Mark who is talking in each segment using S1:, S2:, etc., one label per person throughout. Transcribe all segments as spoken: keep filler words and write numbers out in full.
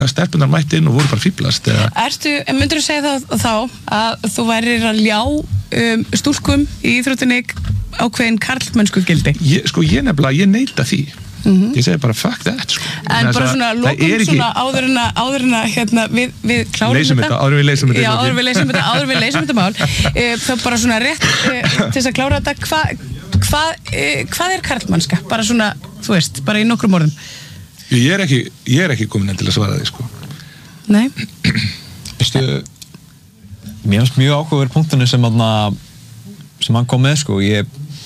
S1: stelpunar mætti inn og voru bara fíblast eða...
S2: Ertu, myndirðu segja það þá að þú værir að ljá um, stúlkum í íþróttinni ákveðin karlmennsku gildi?
S1: Ég, sko ég nefnilega, ég neita því mm-hmm. ég segi bara fuck that sko.
S2: En
S1: Þess
S2: bara svona lokum
S1: ekki...
S2: svona áður en að áður en að hérna, við, við klárum
S1: leysum þetta áður við leysum þetta
S2: Já, áður við leysum þetta áður við leysum þetta mál e, þá bara svona rétt e, til þess að klára þetta hvað hva, e, hvað er karlmannska? Bara svona, þú veist, bara í nokkrum orðum
S1: Ég er ekki, ég er ekki komin til að svara því sko.
S2: Nei
S3: Veistu, mér finnst mjög áhugaverð punktunni sem hann sem hann kom með sko, ég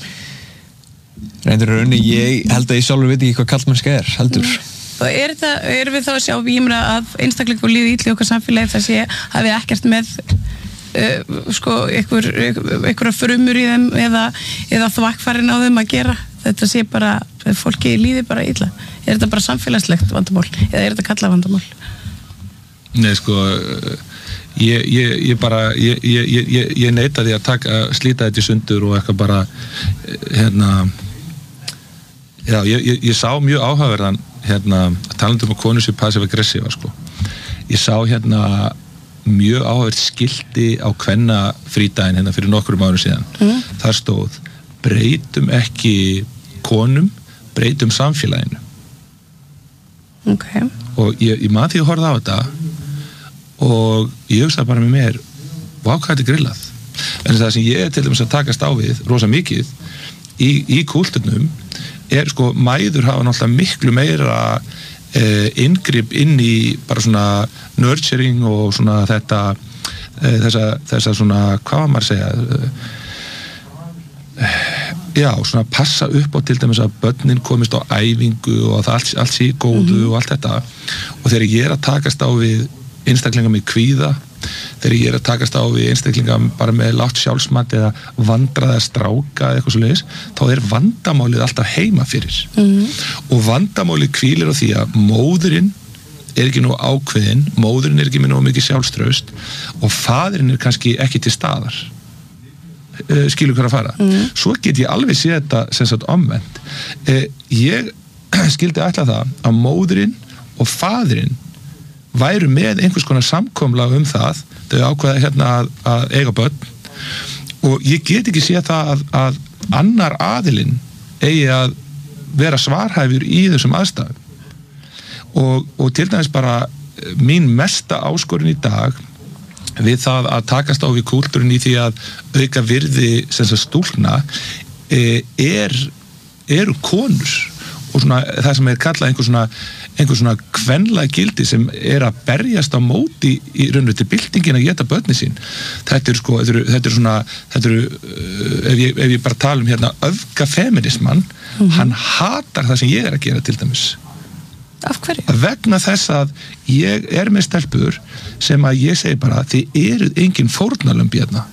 S3: reyndur raunni, ég held að ég sjálfur veit ekki hvað karlmennska er, heldur
S2: mm. Og er þetta, erum við þá að sjá ég meina að einstaklingur líði illa í okkar samfélagi þess að ég hafi ekkert með uh, sko, einhver einhverja frumur í þeim eða, eða þvakkfærin á þeim að gera þetta sé bara, fólki líði bara illa er þetta bara samfélagslegt vandamál eða er þetta kalla vandamál?
S1: Nei sko ég, ég, ég bara ég, ég, ég, ég neita því að taka, slíta þetta í sundur og eitthvað bara hérna já, ég, ég, ég sá mjög áhugaverðan hérna, talandum um konu sem passive-aggressiva sko. Ég sá hérna mjög áhugaverð skilti á kvenna frídaginn hérna fyrir nokkrum árum síðan mm. þar stóð, breytum ekki konum, breytum samfélaginu
S2: Okay.
S1: Og ég, ég maður því að horfa á þetta og ég hugsaði bara með mér vá hvað þetta er grillað en það sem ég er til dæmis að takast á við rosa mikið í, í kúlturnum er sko mæður hafa náttúrulega miklu meira eh, inngrip inn í bara svona nurturing og svona þetta eh, þessa, þessa svona, hvað var maður að segja eh, já, svona passa upp á til dæmis að börnin komist á æfingu og að allt, allt sé góðu mm-hmm. og allt þetta og þegar ég er að takast á við einstaklinga með kvíða þegar ég er að takast á við einstaklinga bara með lágt sjálfsmat eða vandraða stráka eða eitthvað svo leiðis þá er vandamálið alltaf heima fyrir mm-hmm. og vandamálið hvílir á því að móðurinn er ekki nóg ákveðin móðurinn er ekki með nóg mikið sjálfstraust og faðurinn er kannski ekki til staðar Uh, skilur hver að fara mm. svo get ég alveg sé þetta sem sagt omvend uh, ég skildi ætla það að móðurinn og faðurinn væru með einhvers konar samkomlag um það þau ákveða hérna að, að eiga börn og ég get ekki sé það að, að annar aðilinn eigi að vera svarhæfur í þessum aðstæðum og, og til dæmis bara mín mesta áskorun í dag við það að takast á við kúltúrin í því að auka virði sem sagt stúlkna er, eru konur og svona það sem er kallað einhver svona, einhver svona kvenlega gildi sem er að berjast á móti í rauninu til byltingin að geta börni sín þetta er sko, þetta eru, þetta eru svona þetta eru, ef ég, ef ég bara tala um hérna öfgafeminisman mm-hmm. hann hatar það sem ég er að gera til dæmis
S2: Af hverju?
S1: Vegna þess að ég er með stelpur sem að ég segi bara þið eruð engin fórnarlömb hérna.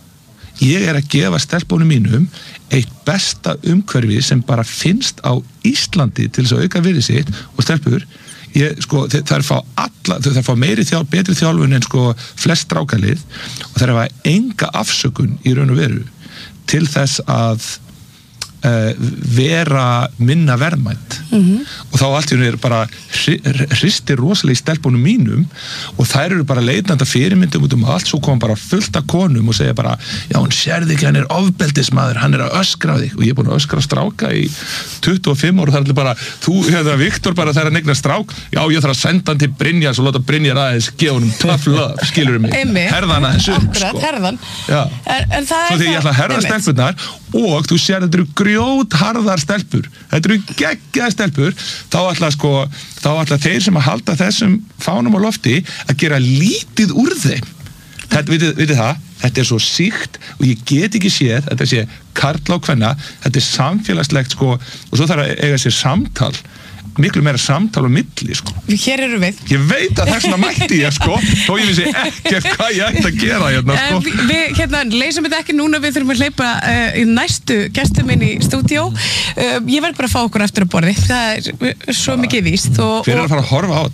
S1: Ég er að gefa stelpunum mínum eitt besta umhverfi sem bara finnst á Íslandi til þess að auka virði sitt og stelpur ég, sko, það er fá alla, það er fá meiri þjálf, betri þjálfun en sko flest strákalið og það er að hafa enga afsökun í raun og veru til þess að Uh, vera minna verðmætt mm-hmm. og þá allt í hún er bara hristir rosalega í stelpunum mínum og þær eru bara leitnanda fyrirmyndum út um allt, svo kom bara fullt af konum og segja bara, já hún sérði ekki hann er ofbeldismadur, hann er að öskra á þig og ég er búin að öskra stráka í tuttugu og fimm ára og það er bara, þú, hérna Viktor bara þær að negna strák, já ég þarf að senda hann til Brynjar og láta Brynjar aðeins gefa honum tough love, skilurðu mig, herðan aðeins um
S2: sko. Herðan
S1: en, en það svo því ég ætla að herða stelpunnar og þú sér þetta eru grjótharðar stelpur þetta eru geggjaðar stelpur þá ætla sko, þá ætla þeir sem að halda þessum fánum á lofti að gera lítið úr þeim þetta, vitið, vitið það, þetta er svo síkt og ég get ekki séð, þetta sé karla og kvenna, þetta er samfélagslegt sko, og svo þarf að eiga sér samtal miklu meira samtal og milli sko.
S2: Hér eru við
S1: ég veit að þessna mætti ég sko þó ég vissi ekkert hvað ég ætti að gera hérna sko.
S2: uh, við hérna leysum þetta ekki núna við þurfum að hleypa uh, í næstu gestum inn í stúdíó uh, ég verð bara að fá okkur eftir að borði það er svo mikið víst og,
S1: fyrir að fara að horfa á þetta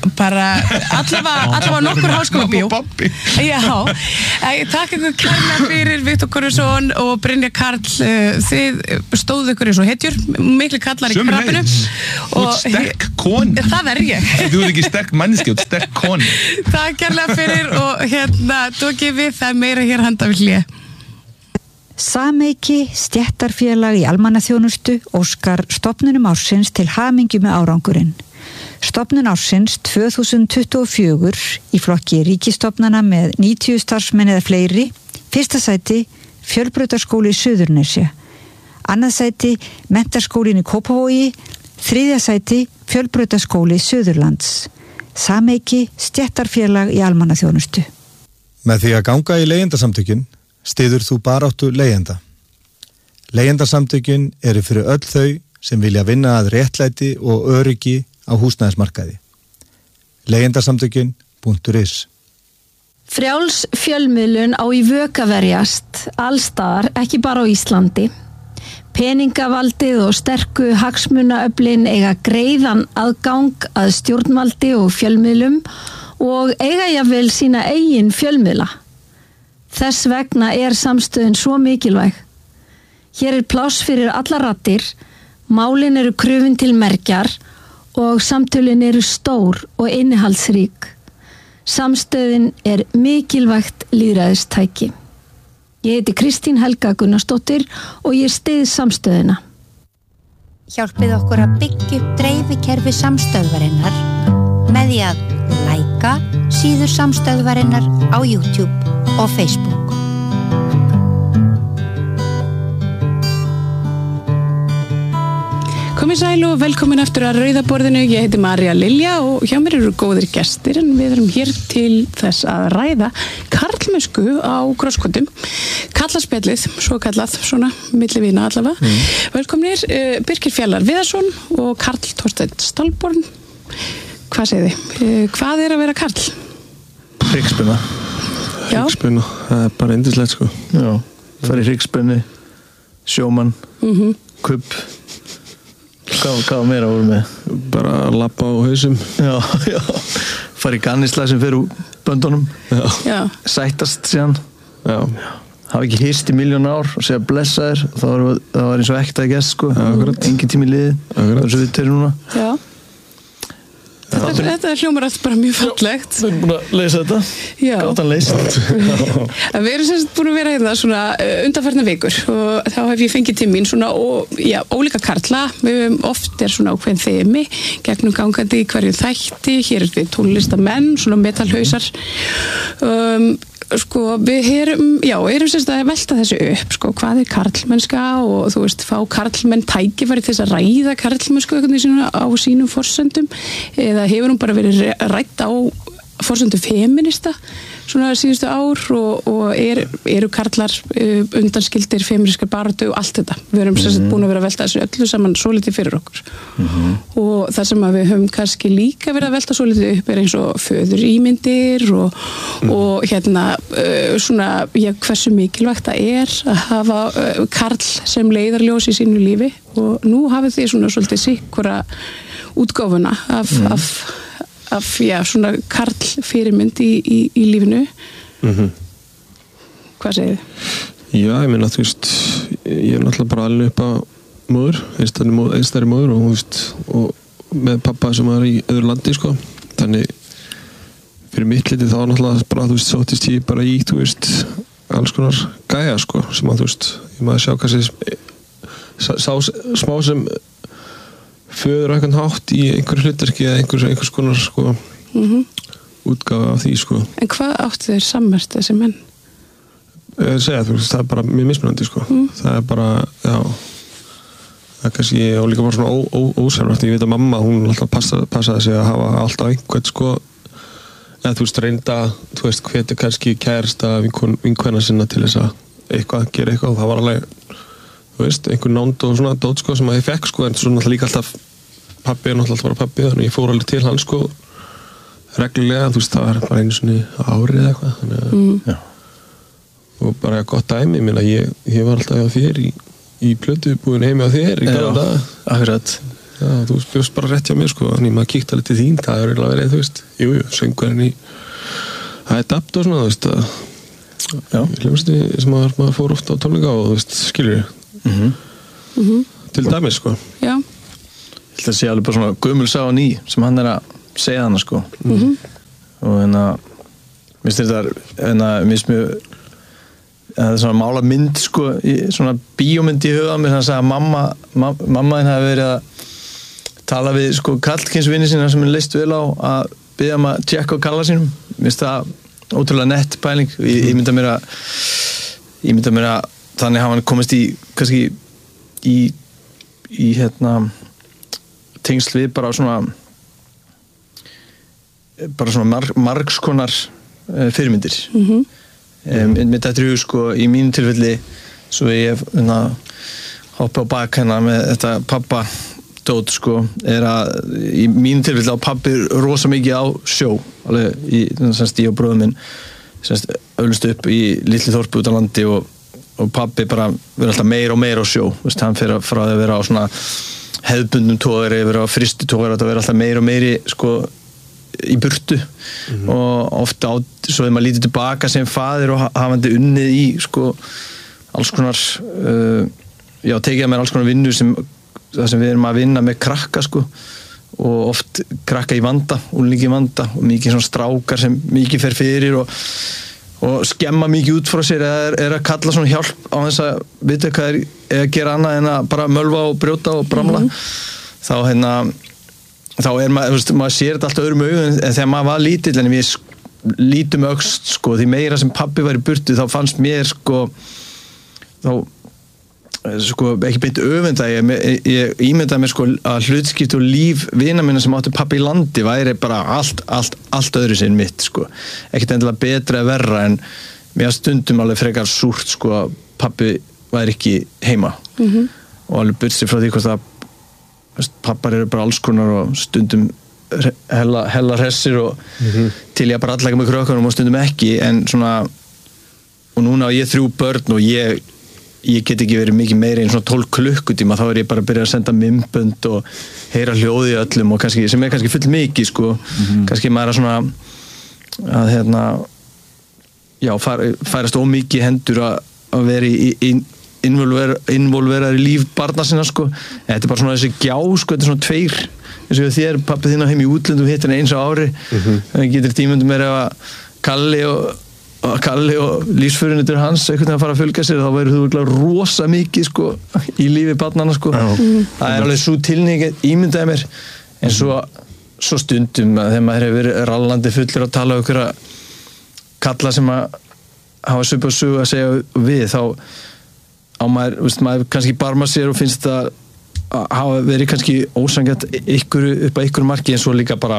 S2: bara allavega, allavega nokkur háskólabíó. Já, takk ykkur kærlega fyrir Viktor Gunnarsson og Brynja Karl, þið stóðu ykkur eins og hetjur, miklu kallar í krabbinu.
S1: Þú ert sterk kona.
S2: Það er ég.
S1: Þú ert ekki sterk manneskja, þú ert sterk kona.
S2: Takk kærlega fyrir og hérna, tókið við það meira hér handa við hlýja.
S4: Sameiki stéttarfélag í almannaþjónustu óskar stofnunum ársins til hamingju með árangurinn. Stofnun ársins tvö þúsund tuttugu og fjögur í flokki ríkisstofnana með níutíu starfsmenn eða fleiri, fyrsta sæti Fjölbrautaskóli Suðurnesja, annað sæti Menntaskólinn í Kópavogi, þriðja sæti Fjölbrautaskóli Suðurlands. Sameiki stéttarfélag í almannaþjónustu.
S5: Með því að ganga í leigjendasamtökin styður þú baráttu leigjenda. Leigjendasamtökin eru fyrir öll þau sem vilja vinna að réttlæti og öryggi á húsnæðismarkaði. leigjendasamtökin punktur is.
S6: Frjáls fjölmiðlun á í vök að verjast, allstaðar, ekki bara á Íslandi. Peningavaldið og sterku hagsmunaöflin eiga greiðan aðgang að stjórnvaldi og fjölmiðlum og eiga jafnvel sína eigin fjölmiðla. Þess vegna er samstöðin svo mikilvæg. Hér er pláss fyrir alla raddir, málin eru krufin til mergjar og samtölin eru stór og innihaldsrík. Samstöðin er mikilvægt lýðræðistæki. Ég heiti Kristín Helga Gunnarsdóttir og ég styð samstöðina.
S7: Hjálpið okkur að byggja upp dreifikerfi samstöðvarinnar með því að læka síður samstöðvarinnar á YouTube og Facebook.
S2: Komið sæl og velkomin aftur að Rauðaborðinu. Ég heiti María Lilja og hjá mér eru góðir gestir en við erum hér til þess að ræða karlmennsku á krossgötum. Kallaspjallið, svo kallað, svona milli vina allavega. Mm. Velkomnir uh, Birkir Fjallar Viðarsson og Karl Þorsteinn Stalborn. Hvað segið þið? Uh, hvað er að vera karl?
S8: Hryggspenna. Hryggspenna, það er bara yndislegt sko. Já, fara í hryggspenni, sjómann, mm-hmm. kubb. Hvað, hvað meira voru með? Bara að labba á hausum. Já, já. Fara í gannisla sem fer úr böndunum. Já. Já. Sættast síðan. Já. Hafa ekki hist í miljón ár og segja blessa þér. Það var, það var eins og ekta að gest sko. Já, akkurat. Engin tími liði. Akkurat. Það er svo við tveir núna. Já.
S2: Þetta, þetta hljómar allt bara mjög fallegt.
S8: Já, við erum búin að leysa þetta. Já. Gátan leyst.
S2: Við erum semst búin að vera hérna svona undanfarna vikur og þá hef ég fengið til mín svona og, já, ólíka karla. Við oft er svona ákveðin þemi gegnum gangandi í hverju þætti. Hér er við tónlistamenn, svona metalhausar. Um, sko, við erum, já, erum semst að velta þessu upp, sko, hvað er karlmennska og þú veist, fá karlmenn tækifæri til þess að ræða karlmennsku á sínum forsendum eða hefur hún bara verið rædd á forsendum feminista svona síðustu ár og, og er, eru karlar uh, undanskildir feministskar baráttu og allt þetta. Við erum mm-hmm. búin að vera að velta þessu öllu saman svo litið fyrir okkur. Mm-hmm. Og það sem að við höfum kannski líka verið að velta svo litið upp er eins og föðurímyndir og, mm. og hérna uh, svona, já, hversu mikilvægt það er að hafa uh, karl sem leiðarljós í sínu lífi og nú hafið þið svona svolítið sikkura útgáfuna af, mm. af af, já, svona karl fyrirmynd í, í, í lífinu. Mm-hmm. Hvað segir þið?
S8: Já, ég meina, þú veist, ég er náttúrulega bara alveg upp á móður, einstæðri móður og, þú veist, og með pappa sem var í öðru landi, sko. Þannig, fyrir mitt litið þá náttúrulega bara, þú veist, sóttist ég bara í, þú veist, alls konar gæja, sko, sem að, þú veist, ég maður sjá kannski sá, sá smá sem föður á einhvern hátt í einhver hlutverki eða einhvers, einhvers konar sko, mm-hmm. útgáfa af því sko.
S2: En hvað áttu þeir sammert þessi menn?
S8: Ég segja, þú veist, það er bara mjög mismunandi sko. Mm. Það er bara, já það er kannski og líka bara svona ósærvægt. Ég veit að mamma, hún alltaf passaði, passaði sig að hafa alltaf einhvern sko eða þú veist, reynda, þú veist, hvetja kannski kærasta vinkvenna sinna til þess að eitthvað, gera eitthvað og það var alveg þú veist, einhver nánd og svona dót sko sem að ég fekk sko en svo náttúrulega líka alltaf pabbi er náttúrulega alltaf bara pabbi þannig ég fór alveg til hann sko reglulega, þú veist, það var bara einu svona ári eða eitthvað þannig að mm. og bara gott dæmi, ég meina ég, ég var alltaf hjá þér í, í plötubúðinu heimi á þér í gamla daga.
S9: Akkurat.
S8: Já, þú bjóst bara rétt hjá mér sko, þannig maður kíkti alveg til þín, það er eiginlega verið, þú veist, jú, jú, söngurinn í Adapt og svona, þú veist, að hljómsveitinni sem maður, maður fór ofta á tónleika og, þú veist, skilur
S3: Mhm.
S2: Mhm.
S8: til dæmis, sko.
S2: Já.
S3: Ég held að sé alveg bara svona gömul saga ný sem hann er að segja hana sko.
S2: Mhm.
S3: Og en að minnst þetta en að minnst mjög það er svona mála mynd sko, í, svona bíómynd í huga mér, þannig að mamma ma, mamma þín hafi verið að tala við sko kallkynsvinni sína sem er leist vel á að biðja um að tjekka á kalla sínum. Minnst það ótrúlega nett pæling. Ég, ég mynda mér að ég mynda mér að þannig hafa hann komist í kannski í í hérna tengsl við bara svona bara svona mar, margskonar uh, fyrirmyndir.
S2: Mhm.
S3: Um, með þetta er sko í mínu tilfelli svo ég hef hoppa á bak hennar með þetta pappa dót sko er að í mínu tilfelli á pappi rosa mikið á sjó alveg í semst ég og bróður minn semst öllust upp í litlu þorpu út á landi og, og pappi bara verður alltaf meira og meira á sjó veist, hann fyrir frá að vera á svona hefðbundnum tógari yfir á fristu tógari þetta verður alltaf meira og meiri sko í burtu mm-hmm. og ofta á, svo þegar maður lítið tilbaka sem faðir og hafandi unnið í sko alls konar uh, já, tekið að mér alls konar vinnu sem það sem við erum að vinna með krakka sko og oft krakka í vanda, úlingi í vanda og mikið svona strákar sem mikið fer fyrir og, og skemma mikið út frá sér eða er, er að kalla svona hjálp á þess að vita hvað er, er að gera annað en að bara mölva og brjóta og bramla mm-hmm. þá hérna þá er maður, þú veist, maður sér þetta alltaf öðrum augum en þegar maður var lítill en við lítum öxt sko, því meira sem pabbi var í burtu þá fannst mér sko þá sko ekki beint öfunda ég, ég, ég ímyndaði mér sko að hlutskipt og líf vina minna sem áttu pabbi í landi væri bara allt, allt, allt öðru sinn mitt sko, ekkert endilega betra eða verra en mér stundum alveg frekar súrt sko að pabbi væri ekki heima mm-hmm. og alveg burtsi frá því hvort að pappar eru bara alls konar og stundum hella, hella hressir og mm-hmm. til ég bara allega með krökkunum og stundum ekki en svona og núna á ég þrjú börn og ég ég get ekki verið mikið meira en svona tólf klukkutíma þá er ég bara að byrja að senda mymbönd og heyra hljóði í öllum og kannski, sem er kannski full mikið sko mm-hmm. kannski maður er svona að hérna já, fær, færast ómikið hendur að, að vera í, í involvera, involvera í líf barna sinna sko, þetta er bara svona þessi gjá sko, þetta er svona tveir eins og þér, pappi þín á heim í útlöndum hittir hann eins á ári mm-hmm. þannig getur tímundum meira að Kalli og, og Kalli og lífsförunutur hans einhvern veginn að fara að fylgja sér þá verður þú rosa mikið sko í lífi barnana sko, mm-hmm. það er alveg svo tilning ímyndaði mér en svo, svo stundum að þegar maður hefur verið rallandi fullur að tala okkur að kalla sem að hafa söp og sög að segja við þá á maður, veist, maður kannski barma sér og finnst það að hafa verið kannski ósangjart ykkur upp að ykkur marki en svo líka bara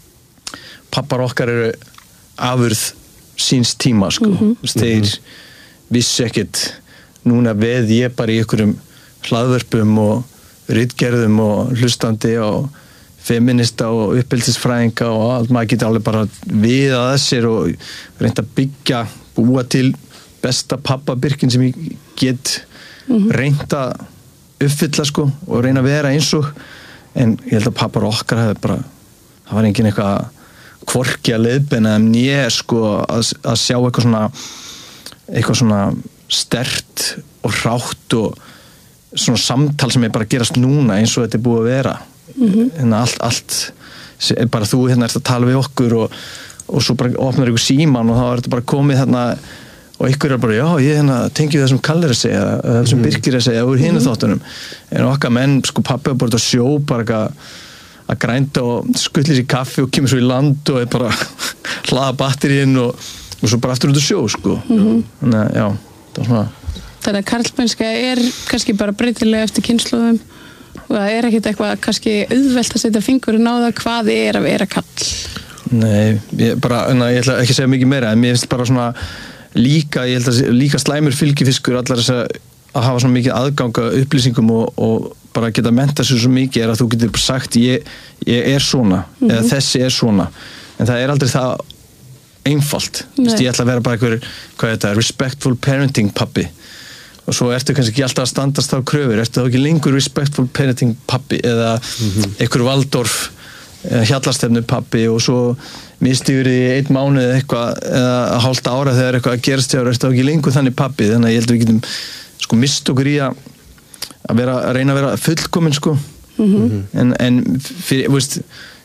S3: pappar okkar eru afurð síns tíma sko mm-hmm. þeir vissi ekkert núna veð ég bara í ykkurum hlaðvörpum og ritgerðum og hlustandi og feminista og uppeldisfræðinga og allt maður getur alveg bara við að þessir og reynda að byggja búa til besta pappabyrkin sem ég get mm-hmm. reynt að uppfylla sko og reyna að vera eins og en ég held að pappar okkar hefði bara það var engin eitthvað kvorki að leiðbeina en ég sko að, að sjá eitthvað svona eitthvað svona stert og hrátt og svona samtal sem er bara að gerast núna eins og þetta er búið að vera mm-hmm. en allt, allt bara þú hérna ert að tala við okkur og, og svo bara opnar ykkur síman og þá er þetta bara komið þarna og ykkur er bara, já, ég hérna tengi það sem Kallir að segja, það sem Birkir að segja úr hinu mm-hmm. þáttunum, en okkar menn sko pappi var bara að sjó, bara að grænda og skullir sér kaffi og kemur svo í land og er bara hlaða batteríinn og, og svo bara aftur út að sjó, sko mm-hmm. þannig að, já, það var svona
S2: Þannig að karlmennska er kannski bara breytilega eftir kynslóðum og það er ekkert eitthvað kannski auðvelt að setja fingurinn á það hvað er að vera kall
S3: Nei, ég bara, na, ég ætla ekki að segja mikið meira en mér finnst bara svona líka, ég held að líka slæmur fylgifiskur allar þess að, að hafa svona mikið aðganga upplýsingum og, og bara geta menta sér svo mikið er að þú getur bara sagt ég, ég er svona, mm-hmm. eða þessi er svona en það er aldrei það einfalt Vist, ég ætla að vera bara einhver, hvað er þetta, respectful parenting pappi og svo ertu kannski ekki alltaf að standast á kröfur, ertu þá ekki lengur respectful parenting pappi eða mm-hmm. einhver Waldorf hjallastefnu pappi og svo misti yfir í einn mánuð eða eitthvað eða hálft ára þegar eitthvað gerast hjá, ertu þá ekki lengur þannig pappi, þannig að ég held að við getum sko mist okkur í að að vera, að reyna að vera fullkomin sko mm-hmm. en, en fyrir, veist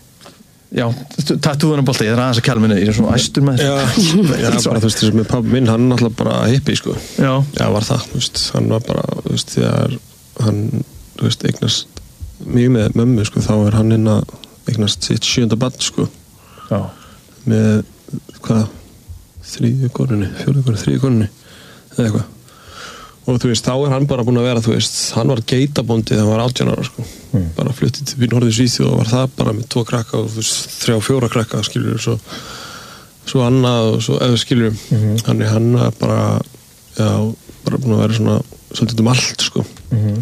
S3: já, tattúðunabolta, ég er aðeins að kjálfa minni, ég er svona æstur með
S8: já, já, bara þú veist, þess með pabbi minn, hann er náttúrulega bara hippie sko
S3: já,
S8: já, var það, þú veist, hann var bara þú veist, þegar hann þú veist, eignast mjög með mömmu sko, þá er hann inn að eignast sitt sjönda barn sko
S3: já,
S8: með, hvað þriðju konunni, fjórðu konunni, þriðju konunni eða eitthvað og þú veist, þá er hann bara búin að vera, þú veist hann var geitabóndi þegar hann var átján ára sko mm. bara fluttið til Norður Svíþjóð og var það bara með tvo krakka og þú veist, þrjá, fjóra krakka skilur, svo, svo annað og svo, eða skilur, mm-hmm. hann er hann bara, já, bara búin að vera svona, svolítið um allt sko mm-hmm.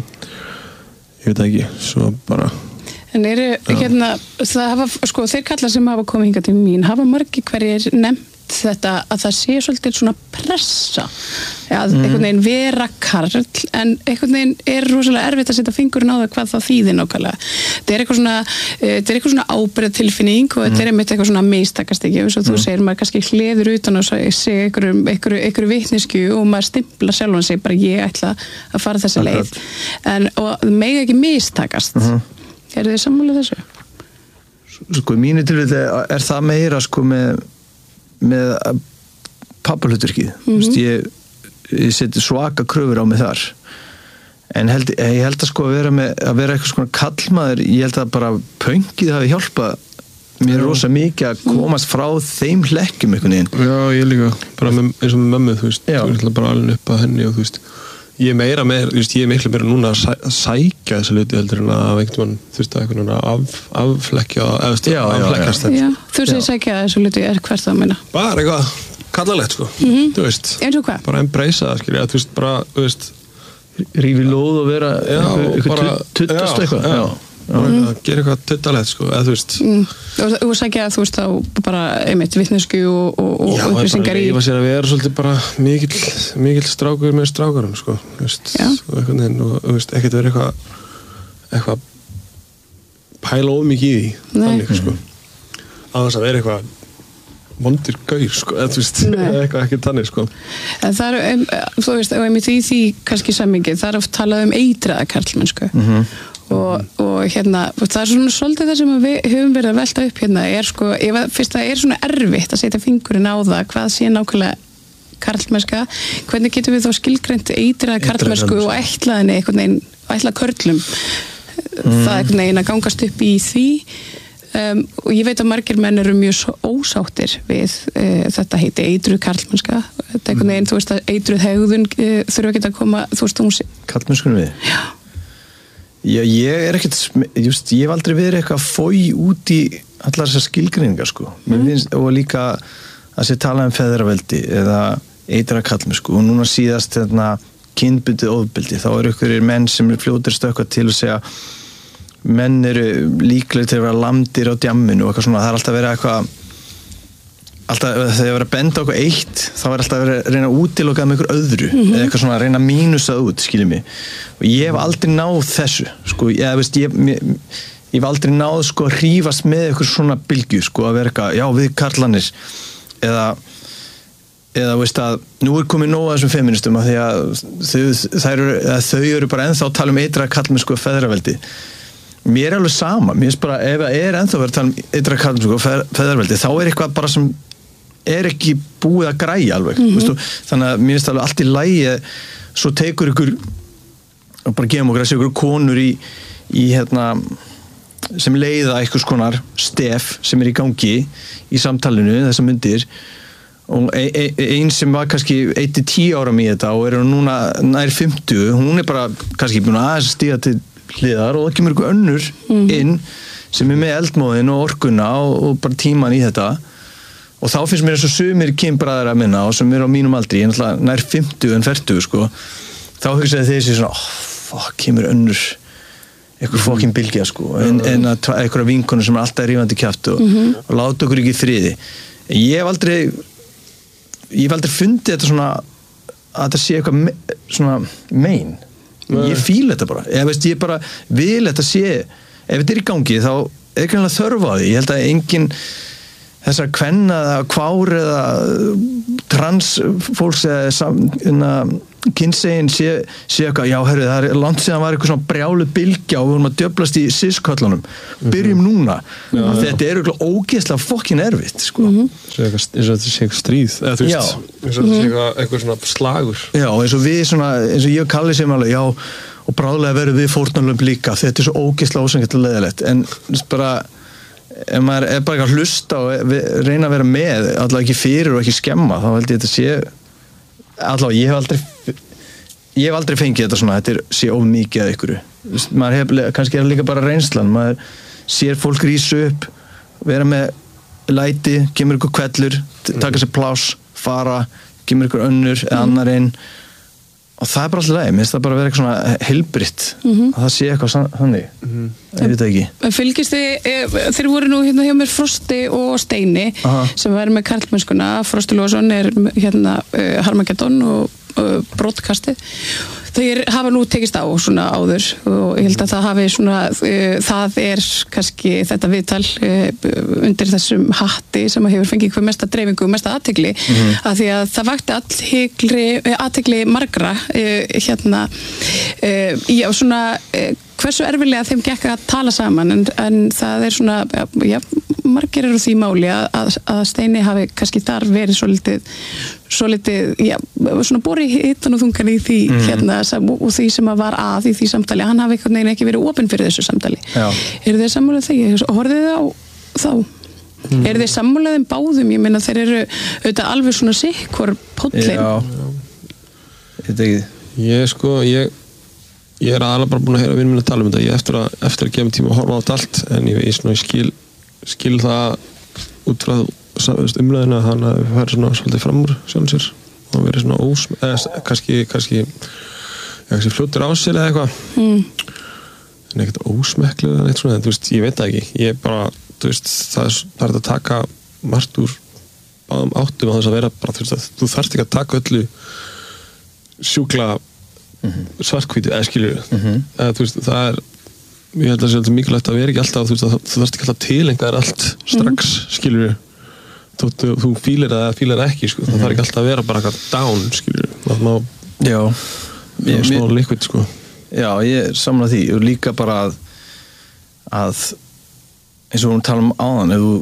S8: ég veit ekki, svo bara
S2: En eru, hérna, það hafa, sko, þeir kalla sem hafa komið hingað til mín, hafa margir hverjir nefnt þetta að það sé svolítið svona pressa að mm. einhvern veginn vera karl en einhvern veginn er rosalega erfitt að setja fingurinn á það hvað það þýðir nákvæmlega. Þetta er eitthvað svona, þetta er eitthvað svona ábyrgðartilfinning og þetta mm. er einmitt eitthvað svona mistakast ekki eins og þú mm. segir maður kannski hleður utan og segir einhverju, einhverju, einhverju vitneskju og maður stimplar sjálfan sig bara ég ætla að fara þessa leið en og mega ekki mistakast. Mm-hmm. Er þið sammála þessu?
S3: Sko, mínu tilfelli er það meira sko með með pappahluturkið mm-hmm. ég, ég seti svaka kröfur á mig þar en held, ég held að sko að vera með að vera eitthvað svona kallmaður ég held að bara pöngið hafi hjálpað mér rosa mikið að komast frá þeim hlekkjum einhvern veginn
S8: já ég líka, bara með, eins og með mömmu þú veist, þú veist bara alveg upp að henni og þú veist ég er meira með, þú veist, ég er miklu meira núna að, sæ, að sækja þessu hluti heldur en að einhvern mann þurfti að einhvern af, aflekkja eða aflekkast
S2: þetta. Já, þú segir sækja þessu hluti, er hvert það að minna?
S8: Bara eitthvað kallalegt, sko.
S2: Mm-hmm.
S8: Þú veist.
S2: Eins og hvað?
S8: Bara embracea það, skilja, þú veist, bara, þú veist
S3: rífi lóð og vera eitthvað tuttast eitthvað. Já,
S8: bara að gera eitthvað tuttalegt, sko, eða þú veist.
S2: Mm. Og þú sækja, þú veist, þá bara einmitt vitnesku og, og, og
S8: já,
S2: upplýsingar í...
S8: Já, bara að vera svolítið bara mikill, mikill strákur með strákarum, sko, þú veist, og eitthvað neinn, og þú veist, ekkert vera eitthvað, eitthvað pæla of mikið í því, þannig, sko, að þess að vera eitthvað vondir gaur, sko, eða þú veist, eitthvað ekki þannig, sko.
S2: En það er, þú veist, og einmitt í því kannski sammingið, það er oft talað um eitraða karlmennsku. Mhm. Og, og hérna, það er svona svolítið það sem við höfum verið að velta upp hérna er sko, ef að, fyrst það er svona erfitt að setja fingurinn á það, hvað sé nákvæmlega karlmennska, hvernig getum við þá skilgreint eitraða karlmennsku og ætlaðinni einhvern veginn, ætlað körlum mm. það einhvern veginn að gangast upp í því um, og ég veit að margir menn eru mjög ósáttir við uh, þetta heiti eitruð karlmennska, þetta einhvern veginn, þú veist að eitruð hegðun uh, þurfa ekki að koma, þú veist, hún sé
S3: karlmennskunum við? Já. Já, ég er ekkert, just, ég hef aldrei verið eitthvað fói út í allar þessar skilgreiningar, sko. Mm. Finnst, og líka að sé tala um feðraveldi eða eitra kallmenn, sko. Og núna síðast hérna, kynbundið ofbeldi, þá eru ykkur menn sem er fljótir stökkvað til að segja menn eru líklegir til að vera lamdir á djamminu og eitthvað svona, það er alltaf verið eitthvað alltaf, þegar ég verið að benda okkur eitt þá er alltaf verið að reyna að útilokað með ykkur öðru mm-hmm. eða eitthvað svona að reyna að mínusað út skiljið mig, og ég hef aldrei náð þessu, sko, ég veist ég, ég, ég hef aldrei náð, sko, að hrífast með ykkur svona bylgju, sko, að vera eitthvað já, við karlanir eða, eða, veist að nú er komið nóg að þessum feministum að því að þau, eru, að þau eru bara ennþá að tala um eitra kallmennsku og feðraveldi. Mér er alveg sama, mér finnst bara ef það er ennþá verið að tala um eitra kallmennsku og feðraveldi, þá er eitthvað bara sem er ekki búið að græja alveg mm-hmm. veistu, þannig að mér finnst alveg allt í lagi svo tekur ykkur og bara gefum okkur að sé ykkur konur í, í hérna sem leiða einhvers konar stef sem er í gangi í samtalinu þessar myndir og e, e, ein sem var kannski eitt til tíu ára í þetta og er núna nær fimmtíu, hún er bara kannski búin að stíga til hliðar og það kemur ykkur önnur mm-hmm. inn sem er með eldmóðin og orkuna og, og bara tíman í þetta. Og þá finnst mér eins og sumir kynbræður að minna og sem er á mínum aldri, ég er náttúrulega nær fimmtíu en fertugu, sko. Þá hugsaði þessi svona, oh, fuck, kemur önnur eitthvað mm-hmm. fokkin bylgja, sko. En, en að eitthvað vinkonu sem er alltaf rífandi kjaft og, mm-hmm. og láta okkur ekki í friði. Ég hef aldrei, ég hef aldrei fundið þetta svona að það sé eitthvað me, svona mein ég fíla þetta bara ég, veist, ég bara vil þetta sé ef þetta er í gangi þá er ekki alveg þörf á því ég held að engin þessar kvenna eða kvár eða trans fólks eða kynsegin sé, sé eitthvað, já herru það er langt síðan var eitthvað svona brjálu bylgja og við vorum að djöflast í sisköllunum byrjum núna, já, þetta er eitthvað ógeðslega fokkin erfitt sko.
S8: mm-hmm. eins og þetta sé eitthvað stríð eða þú veist, eins og þetta sé eitthvað, eitthvað svona slagur
S3: já, eins og við svona, eins og ég og Kalli sem alveg, já og bráðlega verðum við fórnarlömb líka þetta er svo ógeðslega ósangett og leiðilegt en bara, ef maður er bara ekki að hlusta og reyna að vera með allavega ekki fyrir og ekki skemma þá held ég þetta sé allavega, ég hef aldrei ég hef aldrei fengið þetta svona, þetta er, sé of mikið að ykkur maður hef, kannski er líka bara reynslan maður sér fólk rísa upp vera með læti kemur ykkur kvellur, taka sér pláss fara, kemur ykkur önnur eða annar inn og það er bara alltaf leið, mér finnst það bara að vera eitthvað svona heilbritt mm-hmm. að það sé eitthvað þannig mm-hmm. ég veit það ekki
S2: Fylgist þið, þeir voru nú hérna hjá mér Frosti og Steini Aha. sem verður með karlmennskuna, Frosti Lóðsson er hérna uh, Harmageddon og uh, broadcastið þeir hafa nú tekist á svona áður og ég held að það hafi svona uh, það er kannski þetta viðtal uh, undir þessum hatti sem hefur fengið hver mesta dreifingu og mesta athygli mm-hmm. af því að það vakti athygli, athygli margra uh, hérna uh, já svona uh, hversu erfilega þeim gekk að tala saman en, en það er svona já, margir eru því máli að, að, að Steini hafi kannski þar verið svo litið, svo litið já, svona borið hittan og þungan í því mm. hérna og því sem að var að í því samtali hann hafi einhvern veginn ekki verið opinn fyrir þessu samtali já. Eru þið sammálað þegar horfið þið á þá mm. eru þið sammálað þeim báðum ég meina þeir eru auðvitað alveg svona sikkur póllin
S3: já, ég veit ekki
S8: ég sko, ég ég er aðalega bara búin að heyra vinn minn að tala um þetta ég eftir að, eftir að gefa tíma að horfa á þetta allt en ég, ég, svona, ég skil, skil það út frá umræðina að hann hafi farið svona svolítið fram úr sjálfum sér og verið svona ós eða kannski, kannski, kannski fljótur á sér eða eitthvað mm. en ekkert ósmekklega eða neitt svona en þú veist, ég veit það ekki ég bara, þú veist, það er, það er að taka margt úr báðum áttum á þess að vera bara, þú veist, að þú þarft ekki að taka öllu sjúkla mm-hmm. svartkvítu, eða skilur mm-hmm. eða þú veist, það er ég held að það er mikilvægt að vera ekki alltaf þú veist, að þú þarft ekki alltaf tilenga þér allt strax mm-hmm. skilur þú, þú, þú fílar það eða fílar það ekki sko. mm-hmm. það þarf ekki alltaf að vera bara eitthvað down skilur það má
S3: já,
S8: ég, smá liquid sko
S3: já, ég er samlað því og líka bara að að eins og hún tala um áðan ef þú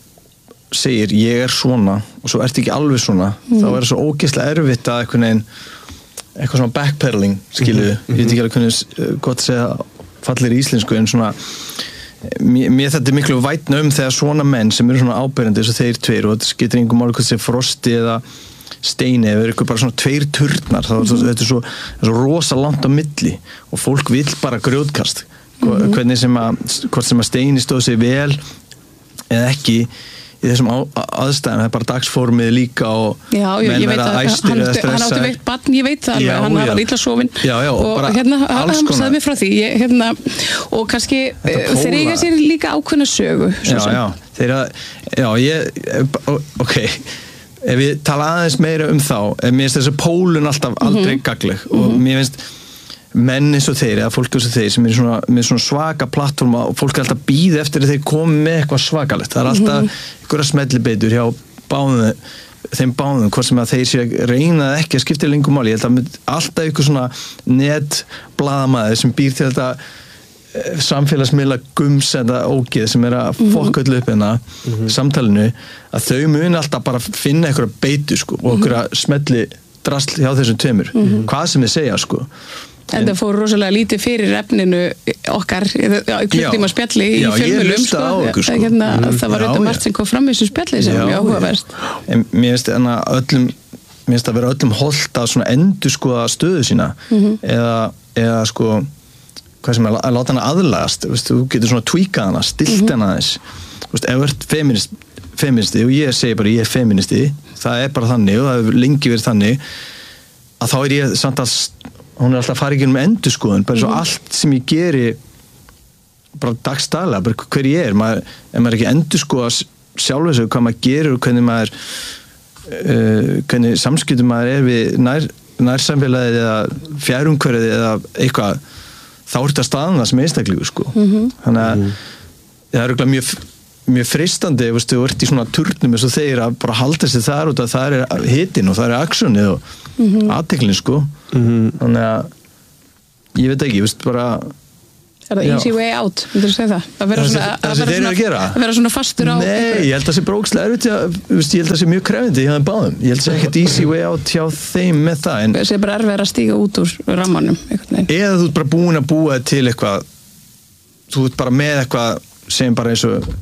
S3: segir ég er svona og svo ert ekki alveg svona mm-hmm. þá er það svo ógeðslega erfitt að einhvern veginn eitthvað svona backpedaling skilu, mm-hmm. ég veit ekki alveg hvernig gott að segja fallir í íslensku en svona mér, mér þetta er miklu vætna um þegar svona menn sem eru svona áberandi þess að þeir tveir og þetta getur einhver máli hvað sé Frosti eða Steini eða eitthvað bara svona tveir turnar þá mm-hmm. þetta er svo, svo rosa langt á milli og fólk vill bara grjótkast mm-hmm. hvernig sem að hvort sem að Steini stóð sig vel eða ekki í þessum á, aðstæðum, það er bara dagsformið líka og
S2: já, já,
S3: menn vera æstir eða stressaðir. Hann átti veikt barn, ég veit það alveg, hann var illa sofinn og hérna, hann sagði mér frá því ég, hérna, og kannski þeir eiga sér líka ákveðna sögu Já, sem. já, þeir að já, ég, ok ef við tala aðeins meira um þá mér finnst þessi pólun alltaf aldrei mm-hmm. gagleg og mm-hmm. mér finnst menn eins og þeir, eða fólk eins og þeir sem er svona, með svona svaka plattforma og fólk er alltaf býð eftir að þeir komi með eitthvað svakalegt það er alltaf mm-hmm. einhverja smellibeitur hjá báðum, þeim báðum hvort sem að þeir sé að reyna ekki að skipta lengur máli, ég held að alltaf einhver svona netblaðamaður sem býr til þetta eh, samfélagsmiðla gums eða ógeð sem er að mm-hmm. fokka öllu upp hérna mm-hmm. samtalinu, að þau muni alltaf bara finna einhverja beitu sko, og einhverja smelli drasl hjá þessum tveimur mm-hmm. hvað sem þið segja sko
S2: En það fór rosalega lítið fyrir efninu okkar, klukkutíma spjalli í fjölmiðlum, sko.
S3: sko.
S2: Hérna, mm, það var auðvitað margt sem kom fram í þessu spjalli sem var mjög áhugaverst.
S3: En mér finnst öllum, mér finnst að vera öllum holdt að svona endurskoða stöðu sína mm-hmm. eða, eða sko, hvað sem er að láta hana aðlagast, þú getur svona tweakað hana, stilt mm-hmm. hana aðeins. Ef þú ert feminist, feministi og ég segi bara ég er feministi, það er bara þannig og það hefur lengi verið þannig að þá er ég samt að hún er alltaf að fara ekki um endurskoðun bara svo mm. allt sem ég geri bara dagstæðlega, bara hver ég er maður, ef maður ekki endurskoða sjálf þessu hvað maður gerir og hvernig maður uh, hvernig samskiptum maður er við nær, nærsamfélagið eða fjærumhverfið eða eitthvað, þá er þetta staðan það sem einstaklingur sko. Mm-hmm. Þannig að mm. það er mjög, mjög freistandi ef þú ert í svona turnum eins og þeir að bara halda sig þar út að það er hitinn og það er aksjónið og mm-hmm. athygli sko. Mm-hmm. Þannig að ég veit ekki, ég veist bara
S2: Er það easy way out, myndir þú segja það? Að vera svona, að vera svona, að vera svona fastur á...
S3: Nei, ég held að það sé brókslega erfitt, ég held að það sé mjög krefindi hjá þeim báðum. Ég held að það sé ekkert easy way out hjá þeim með það. En
S2: það sé bara erfið að stíga út úr rammanum.
S3: Eða þú ert bara búin að búa til eitthvað, þú ert bara með eitthvað sem bara eins og,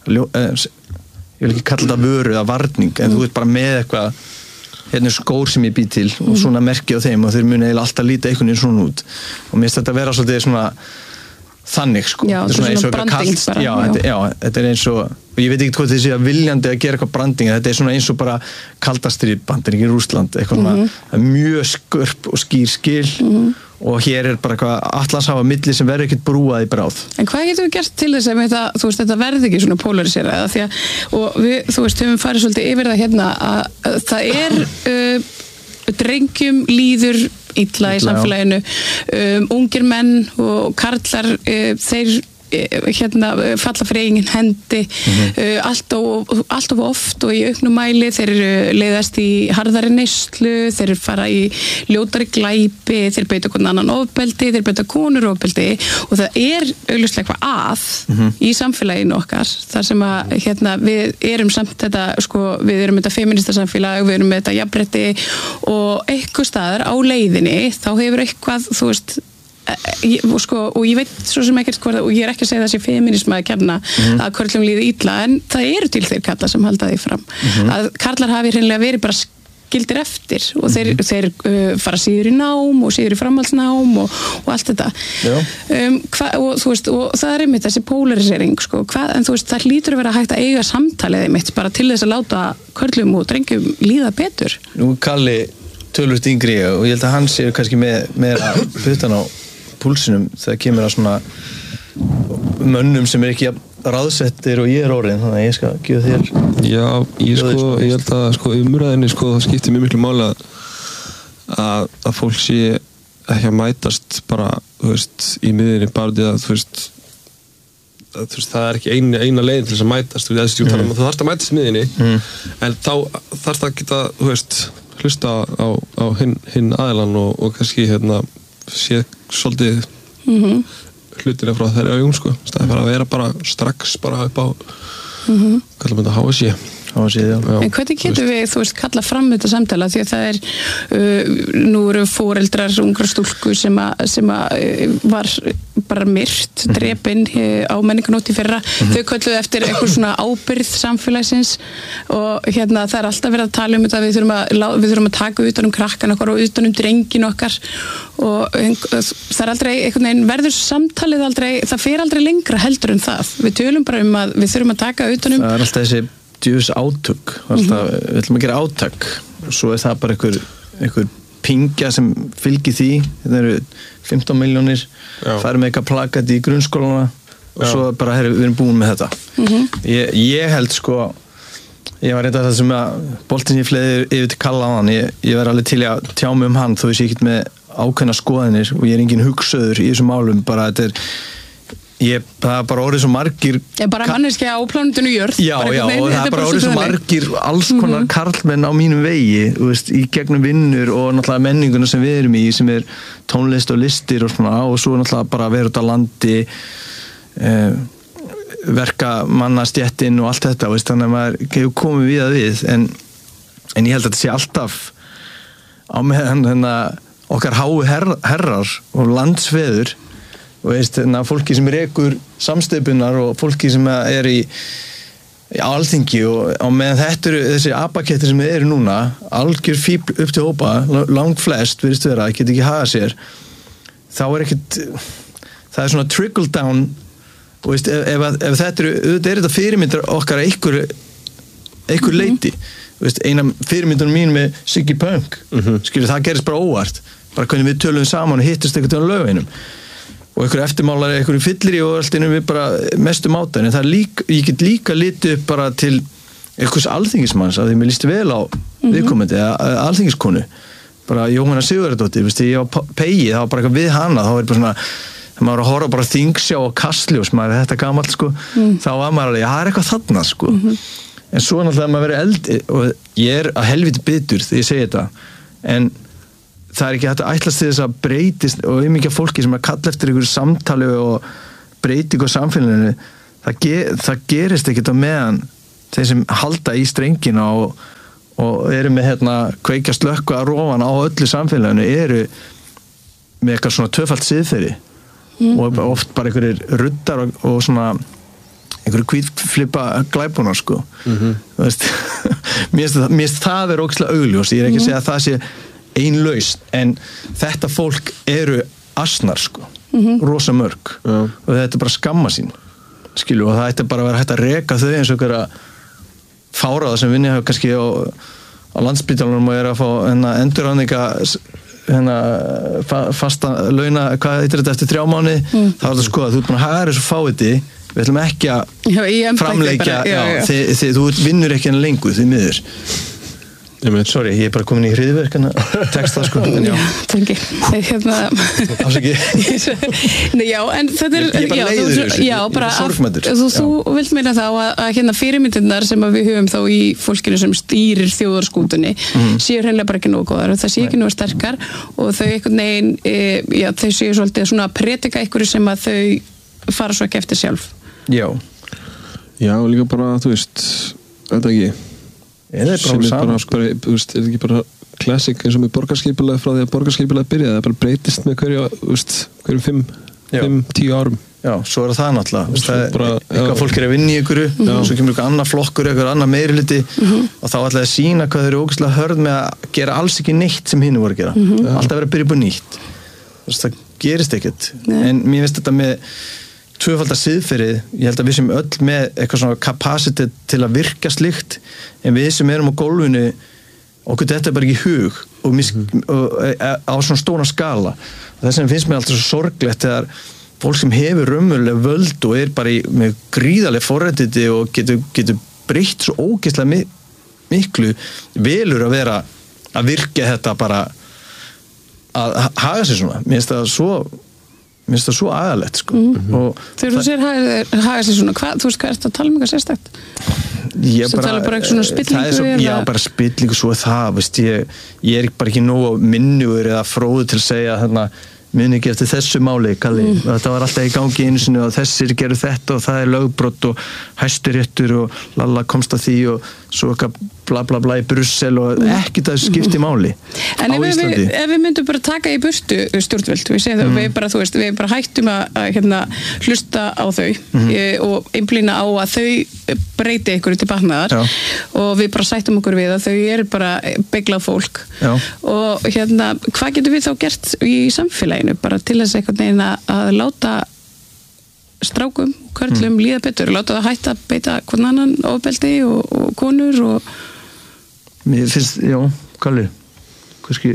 S3: ég vil ekki kalla þetta vöru eða varning, en mm. þú ert bara með eitthvað, hérna er skór sem ég bý til mm. og svona merki á þeim og þeir muni eiginlega alltaf líta einhvern veginn svona út. Og mér finnst þetta vera svolítið svona þannig sko,
S2: já,
S3: þetta er svona eins og
S2: branding
S3: kalt, já, já. Þetta, já, þetta er eins og og ég veit ekki hvað þessi að viljandi að gera eitthvað branding, þetta er svona eins og bara kaldastrið Bandaríkin Rússland, eitthvað
S2: mm-hmm.
S3: svona mjög skörp og skýr skil mm-hmm. og hér er bara eitthvað Atlantshafa milli sem verður ekkert brúað í bráð.
S2: En hvað getum við gert til þess að þetta, þú veist, þetta verði ekki svona polariserað því að, og við, þú veist, höfum farið svolítið yfir það hérna að, að það er uh, drengjum líður illa í samfélaginu, um, ungir menn og karlar, uh, þeir hérna falla fyrir eigin hendi mm-hmm. uh, allt, og, allt of oft og í auknum mæli, þeir eru leiðast í harðari neyslu, þeir eru fara í ljótari glæpi, þeir beita hvern annan ofbeldi, þeir beita konur ofbeldi og það er augljóslega eitthvað að mm-hmm. í samfélaginu okkar þar sem að hérna, við erum samt þetta sko, við erum þetta feminista samfélag, við erum þetta jafnrétti og eitthvað staðar á leiðinni þá hefur eitthvað, þú veist Ég, og, sko, og ég veit svo sem ekkert hvort og ég er ekki að segja það sé feminisma að kenna mm-hmm. að körlum líði illa en það eru til þeir karlar sem halda því fram mm-hmm. að karlar hafi hreinlega verið bara skildir eftir og þeir, mm-hmm. þeir uh, fara síður í nám og síður í framhaldsnám og, og allt þetta um, hva, og, veist, og það er einmitt þessi polarisering sko, hva, en þú veist það hlýtur að vera hægt að eiga samtalið einmitt bara til þess að láta körlum og drengjum líða betur.
S3: Nú Kalli tölvöld yngri og ég held að hann sé kannski með, með að putan á púlsinum þegar kemur að svona mönnum sem er ekki ráðsettir og ég er orðin, þannig að ég skal gefa þér.
S8: Já, ég sko, ég held að sko umræðinni sko það skiptir mjög miklu máli að, að að fólk sé ekki að mætast bara, þú veist, í miðinni bara því að þú veist að, þú veist, það er ekki eina, eina leiðin til þess að mætast þú veist, mm. þú þarfst að mætast í miðinni mm. en þá þarfst að geta, þú veist hlusta á, á hinn, hinn aðilann og, og kannski hérna sé svolítið mm-hmm. hlutina frá þeirra augum sko það er bara að vera bara strax bara upp á mm-hmm. hvað er þetta H S I
S3: Hásið, já.
S2: En hvernig getum við, þú veist, kalla fram þetta samtala því að það er uh, nú eru foreldrar ungra stúlku sem að, sem að uh, var bara myrt, mm-hmm. drepin uh, á menninganótt í fyrra mm-hmm. þau kölluðu eftir eitthvað svona ábyrgð samfélagsins og hérna það er alltaf verið að tala um þetta við þurfum að, við þurfum að taka utan um krakkan okkar og utan um drengin okkar og það er aldrei einhvern veginn verður samtalið aldrei, það fer aldrei lengra heldur en það, við tölum bara um að við þurfum að taka utan um
S3: það er alltaf þessi djús átök alltaf, mm-hmm. við ætlum að gera átak og svo er það bara einhver, einhver pingja sem fylgir því þetta eru fimmtán milljónir færum með eitthvað plakat í grunnskólana og Já. Svo bara, herri, við erum búin með þetta mm-hmm. ég, ég held sko ég var reynda það sem að boltinn ég fleiði yfir til Kalla á hann ég, ég var alveg til að tjá mig um hann þó ég sé ekkert með ákveðna skoðanir og ég er engin hugsaður í þessum málum bara þetta er Ég, það er bara orðið svo margir
S2: Ég bara manneskja á plánutinu jörð
S3: Já, já, og það er bara orðið svo margir alls konar mm-hmm. karlmenn á mínum vegi þú veist, í gegnum vinnur og náttúrulega menninguna sem við erum í, sem er tónlist og listir og svona, og svo náttúrulega bara vera út á landi eh, verka mannastjettin og allt þetta, veist, þannig að maður hefur komið við að við, en, en ég held að þetta sé alltaf á meðan hennar okkar háu her, herrar og landsfeður og veist, fólki sem rekur samsteypunar og fólki sem er í, í alþingi og á meðan þetta eru þessi apakettir sem eru núna algjör fíbl upp til hópa langt flest, virðist vera, geta ekki haga sér þá er ekkert það er svona trickle down og veist, ef, ef, ef þetta eru auðvitað er þetta fyrirmyndar okkar einhver einhver leiti veist, eina fyrirmyndunum mín með Siggy Punk mm-hmm. skilur, það gerist bara óvart bara hvernig við tölum saman og hittust eitthvað á lögveinum og einhver eftirmálari, einhver fyllir í og allt innum við bara mestu máta en það er líka, ég get líka litið upp bara til einhvers alþingismanns að því mér líst vel á mm-hmm. viðkomandi, alþingiskonu bara Jóhanna Sigurðardóttir, veist, ég var pegi, það var bara eitthvað við hana, þá var ég bara svona þegar maður var að horfa bara Þingsjá og Kastljós, maður er þetta gamalt sko, mm. þá var maður alveg, já, það er eitthvað þarna sko, mm-hmm. en svo náttúrulega maður verið eldri og ég er að helviti bitur þegar ég segi þetta, en það er ekki hægt að ætlast til þess að breytist og um mikið fólki sem að kalla eftir einhverju samtali og breytingu á samfélaginu, það, ge, það gerist ekkert á meðan þeir sem halda í strengina og, og eru með hérna kveikja slökku að rófan á öllu samfélaginu, eru með eitthvað svona töfalt siðferði. Mm. Og oft bara einhverjir ruddar og, og svona einhverju hvítflippa glæpunar sko mm-hmm. þú veist mér finnst það, mér finnst það er ógeðslega augljós, ég er ekki að segja að það sé ein lausn, en þetta fólk eru asnar sko mm-hmm. rosa mörg yeah. og þetta er bara skamma sín skilju, og það ætti bara að vera hægt að reka þau eins og einhverja fáraða sem vinni hafa kannski á, á Landspítalanum og er að fá endurráðninga hérna fasta launa, hvað heitir þetta eftir þrjá mánuði, mm. þá er þetta sko að þú ert búin að haga þessu fáiði, við ætlum ekki að framleikja, já, já, já. Þið, þið, þú vinnur ekki enn lengur, þið miður sorry, ég er bara komin í hriðverkana texta sko, en já
S2: tengi, hérna Nei, já, en þetta er
S3: ég er bara leiður þessu,
S2: já, bara að, þú, þú vilt meina þá að, að hérna fyrirmyndirnar sem að við höfum þá í fólkinu sem stýrir þjóðarskútunni mm. séu hreinlega bara ekki nógu góðar og það séu ekki nógu sterkar og þau einhvern veginn e, já, þau séu svolítið svona að predika einhverju sem að þau fara svo ekki eftir sjálf
S3: Já
S8: Já, líka bara, þú veist þetta ekki
S3: Er það
S8: sem er bara,
S3: saman, sko.
S8: bara, þú veist, er ekki bara classic eins og með borgarskipulag frá því að borgarskipulag byrjaði, það bara breytist með hverju, þú veist, hverju fimm, fimm, tíu árum.
S3: Já, svo er það náttúrulega, það er
S8: bara,
S3: eitthvað fólk er að vinna í einhverju, mm-hmm. og svo kemur eitthvað annað flokkur, eitthvað annað meirihluti mm-hmm. og þá ætlaði að sína hvað þeir eru ógeðslega hörð með að gera alls ekki neitt sem hinir voru að gera. Mm-hmm. Alltaf verið að byrja upp á nýtt. Það gerist ekkert. Nei. En mér finnst þetta með tvöfaldar siðferðið, ég held að við sem öll með eitthvað svona capacity til að virka slíkt, en við sem erum á gólfinu okkur þetta er bara ekki í hug og, mis, mm. og á svona stóna skala og þess vegna finnst mér alltaf svo sorglegt þegar fólk sem hefur raunveruleg völd og er bara í, með gríðarleg forréttindi og getur, getur breytt svo ógeðslega mi, miklu velur að vera að virka þetta bara að haga sér svona, mér finnst það svo mér finnst það svo aðalegt sko. Mm-hmm.
S2: Þegar þú sér haga, haga sér svona hvað, þú veist hvað er þetta að tala um eitthvað sérstætt?
S3: Ég
S2: bara, tala bara eitthvað svona spillingu
S3: svo, já, bara spillingu svo það veist, ég, ég er bara ekki nógu minnugur eða fróður til að segja þarna muni ekki eftir þessu máli Kalli. Mm. Þetta var alltaf í gangi einu sinni og þessir gerðu þetta og það er lögbrot og Hæstiréttur og lalla komst að því og svo eitthvað bla bla bla í Brussel og ekkert að skipti máli
S2: en
S3: á
S2: ef
S3: Íslandi.
S2: Við, ef við myndum bara taka í burtu stjórnvöld, við segjum mm. við bara, þú veist, við bara hættum að, að hérna, hlusta á þau mm. e, og einblína á að þau breyti einhverju til batnaðar og við bara sættum okkur við að þau eru bara beiglað fólk Já. Og hérna, hvað getum við þá gert í samfélaginu bara til þess einhvern veginn að láta strákum, körlum mm. líða betur, láta það hætta að beita hvern annan ofbeldi og, og konur og
S3: Mér finnst, já, Kalli kannski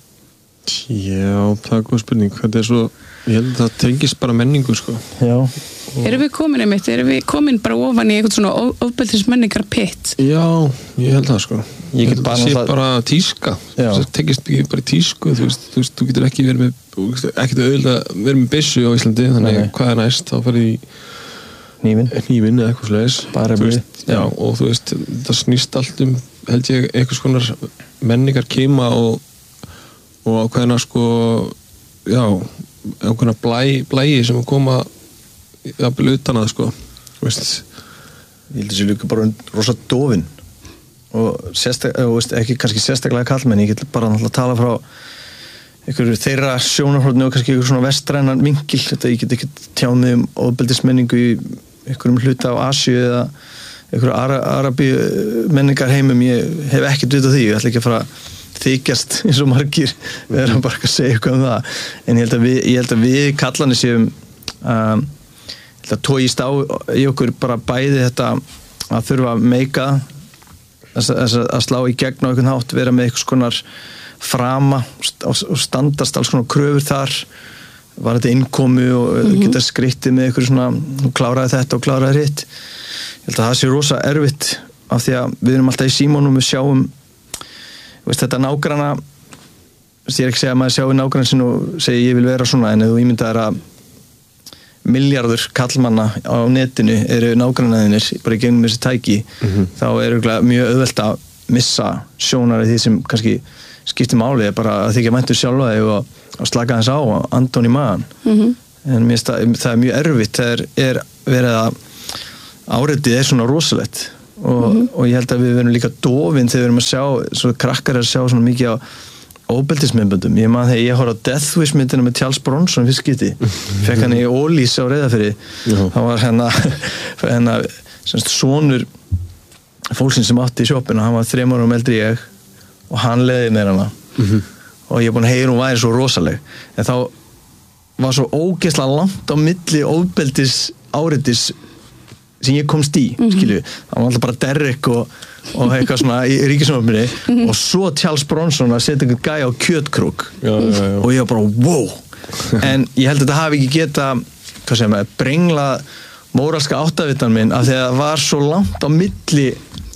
S8: Já, það er góð spurning þetta er svo, ég held að það tengist bara menningu sko
S3: Já
S2: Erum við komin einmitt, erum við komin bara ofan í eitthvað svona ofbeldismenningar pitt?
S8: Já, ég held það sko
S3: Ég get bara
S8: það sé bara tíska það tengist ekki bara tísku þú veist, þú veist, þú getur ekki verið með ekkert auðvitað verið með byssu á Íslandi þannig Nei. Hvað er næst, þá farið í
S3: Nývin
S8: Nývin eða eitthvað slegis
S3: Bara
S8: þú veist, já, og þú veist, það snýst allt um held ég eitthvað skonar menningar kima og og ákveðna sko já, ákveðna blæ, blæi sem koma jafnvel utan að sko veist.
S3: Ég held að þessi líka bara rosa dofin og sérstaklega, ekki kannski sérstaklega kallmenn, ég get bara náttúrulega að tala frá einhverju þeirra sjónarhorni og kannski einhver svona vestrænan vinkil, þetta ég get ekki tjáð mig um ofbeldismenningu í einhverjum hluta á Asíu eða einhverju ara, arabi menningar heimum, ég hef ekkert vitað því, ég ætla ekki að fara að þykjast eins og margir við erum bara að segja eitthvað um það en ég held að við, ég held að við kallanir séum um, það tógist á í okkur bara bæði þetta að þurfa að meika að, að slá í gegn á einhvern hátt, vera með einhvers konar frama og standast alls konar kröfur þar var þetta innkomu og mm-hmm. geta skryttið með einhverju svona og kláraði þetta og kláraði hitt ég held að það sé rosa erfitt af því að við erum alltaf í símónum við sjáum veist, þetta nágranna ég er ekki að segja að maður sjá í nágrann sinn og segi ég vil vera svona, en ef þú ímyndaðir að milljarður kallmanna á netinu eru nágrannaðinir bara í gegnum þessi tæki, mm-hmm. þá er örugglega mjög auðvelt að missa sjónar í því sem kannski skiptir máli, bara að þykja væntur sjálfa þig og, og slaka þess á og andón í maðan. Mm-hmm. En mér finnst það, það er mjög erfitt, það er, er verið að áreitið er svona rosalegt og, mm-hmm. og ég held að við verum líka dofin þegar við verum að sjá, svo krakkar að sjá svona mikið á óbeldismyndböndum. Ég man þegar ég horfði á Death Wish myndina með Charles Bronson fyrst skipti, fekk hann í Ólís á Reyðarfirði, hann var hérna hérna semst sonur fólksins sem átti í sjoppinu, hann var þremur árum eldri ég og hann leiði mér hana mm-hmm. og ég er búin að heyra hún væri svo rosaleg, en þá var svo ógeðslega langt á milli óbeldis áreitis sem ég komst í, mm-hmm. skilju það var alltaf bara Derrick og, og eitthvað svona í ríkisjónvarpinu mm-hmm. og svo Charles Bronson að setja einhvern gæja á kjötkrúk já, já, já. Og ég var bara wow en ég held að þetta hafi ekki geta hvað segja maður, brengla móralska áttavitan minn af því að það var svo langt á milli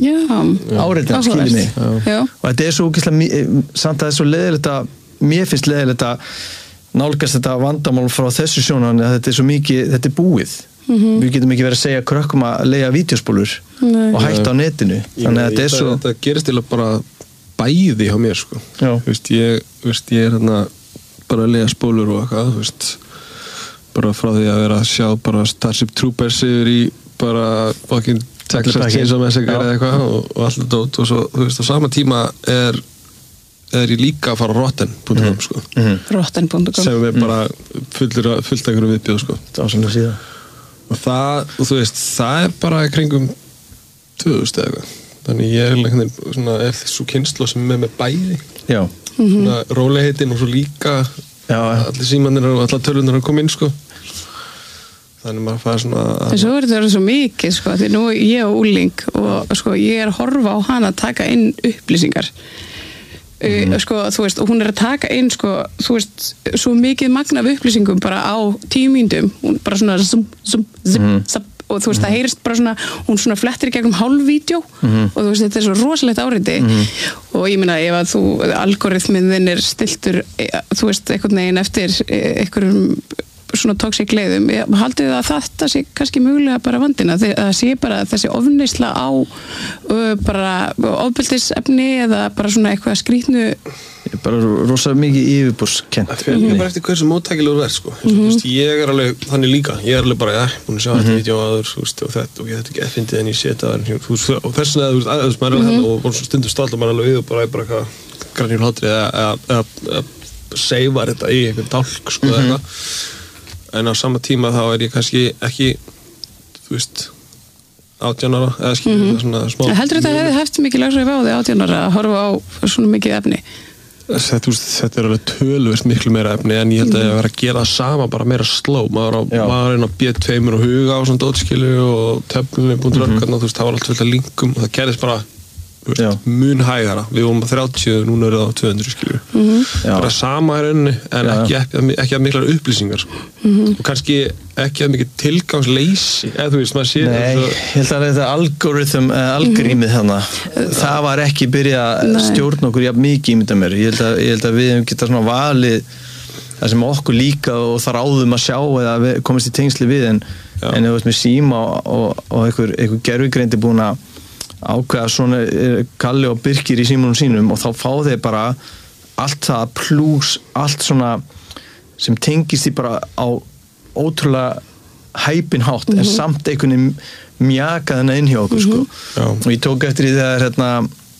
S3: áreitin, skilju mig og þetta er svo ógeðslega samt að það er svo leiðilegt að mér finnst leiðilegt að nálgast þetta vandamál frá þessu sjónan að þetta er svo mikið, þetta er búið mm-hmm. við getum ekki verið að segja krökkum að leigja vídeospólur og hætta á netinu þannig að þetta er svo
S8: þetta gerist til að bara bæði hjá mér sko veist, ég, veist, ég er hérna bara að leigja spólur og eitthvað veist, bara frá því að vera að sjá bara Starship Troopers yfir í bara fucking Texas Chainsaw Massacre eða eitthvað og, og allt þetta og svo þú veist á sama tíma er er ég líka að fara á rotten punktur com sko.
S2: Mm-hmm. rotten punktur com
S8: sem er bara fullir fullt einhverju viðbjóð sko.
S3: Dásamlega síða.
S8: Og það, og þú veist, það er bara í kringum tvö þúsund eða eitthvað. Þannig ég er einhvern veginn svona er þessu kynslu sem er með bæði.
S3: Já.
S8: Mm-hmm. Svona rólegheitin og svo líka já, allir símannir og allar tölunar að koma inn sko. Þannig maður fær svona
S2: en svo er þetta svo mikið sko, því nú ég og úling og sko ég er að horfa á hana að taka inn upplýsingar Mm. Uh, sko, þú veist, og hún er að taka inn sko, þú veist, svo mikið magna af upplýsingum bara á tíu mínútum bara svona zum, zum, zip, mm. zap, og þú veist, mm. það heyrist bara svona hún svona flettir í gegnum hálfvídeó mm. og þú veist, þetta er svo rosalegt áreiti mm. og ég meina, ef að þú algoritminn þinn er stiltur þú veist, einhvern veginn eftir einhverjum svona toxic leiðum, haldið að þetta sé kannski mögulega bara vandina, það sé bara þessi ofneysla á uh, bara ofbeldisefni eða bara svona eitthvað skrýtnu
S3: bara rosa mikið yfirbúrskent
S8: það fyrir mm-hmm. bara eftir hversu móttækilegur verð sko. mm-hmm. veist, ég er alveg þannig líka ég er alveg bara, já, búin að sjá mm-hmm. þetta vídeo aður veist, og þetta, og ég þetta ekki effindið en ég sé þetta og þess vegna, þú veist, aðeins maður er alveg mm-hmm. og stundum stált og maður er alveg við og bara, bara eitthvað grænjur hátri eða seifar þetta í einhvern dálk sko, mm-hmm. eitthvað en á sama tíma þá er ég kannski ekki þú veist átján ára eða skilur mm-hmm. svona smá
S2: heldur þetta hefði haft mikið lagsræf á því átján ára að horfa á svona mikið efni
S8: þetta, þetta er alveg tölvist miklu meira efni en ég held að ég að vera að gera það sama bara meira slow maður var einn á B tvö og huga á svona dótskilu og töflunni búin mm-hmm. þú veist það var allt fullt af linkum og það gerðist bara veist, mun hægara, við vorum að þrjátíu núna er það á tvö hundruð skilju mm-hmm. bara sama er önni en ekki, ekki, ekki að miklar upplýsingar mm-hmm. og kannski ekki að mikið tilgangsleysi eða þú veist, maður sé
S3: Nei, ég held að þetta algoritm, uh, algrímið þannig mm-hmm. það var ekki byrjað að stjórna okkur jafn mikið ímynda mér ég held að, ég held að við hefum getað svona valið það sem okkur líka og þar áðum að sjá eða komast í tengsli við en, en þú veist með síma og, og, og einhver, einhver gervigreind er búin að ákveða svona Kalli og Birkir í símunum sínum og þá fá þeir bara allt það plús allt svona sem tengist því bara á ótrúlega hæpin hátt mm-hmm. en samt einhvern veginn mjakaðina inn hjá okkur mm-hmm. sko. og ég tók eftir í þegar hérna,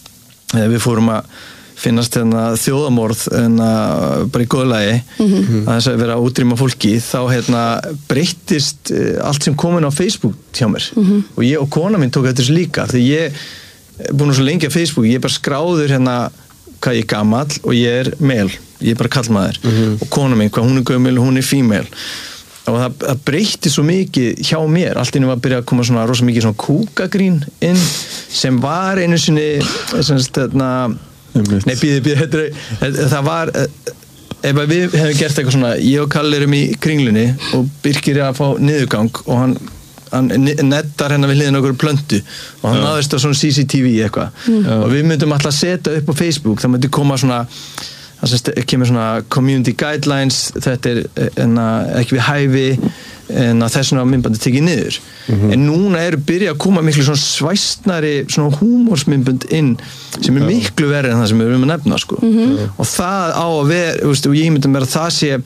S3: við fórum að finnast hérna, þjóðamorð hérna, bara í góðlagi mm-hmm. að þess að vera að útrýma fólki þá hérna, breyttist allt sem kom inn á Facebook hjá mér mm-hmm. og ég og kona mín tók eftir þessu líka því ég er búin svo lengi á Facebook ég er bara skráður hérna hvað ég er gamall og ég er male ég er bara kallmaður mm-hmm. og kona mín hvað hún er gömul og hún er female og það, það breytti svo mikið hjá mér allt inni var að byrja að koma svona rosa mikið svona kúkagrín inn sem var einu sinni sem þetta Nei, býði, býði, það var ef við hefum gert eitthvað svona ég og Kalli erum í kringlunni og Birkir er að fá niðurgang og hann, hann nettar hennar við hliðin okkur plöntu og hann náðist á svona C C T V eitthvað mm. og við myndum alltaf setja upp á Facebook það myndi koma svona það sem kemur svona community guidelines, þetta er enna, ekki við hæfi en að þessuna myndbandi tekið niður mm-hmm. en núna eru byrja að koma miklu svona svæstnari svona húmorsmyndbund inn sem er miklu verri en það sem við erum að nefna sko. mm-hmm. og það á að vera veist, og ég myndum vera að það sé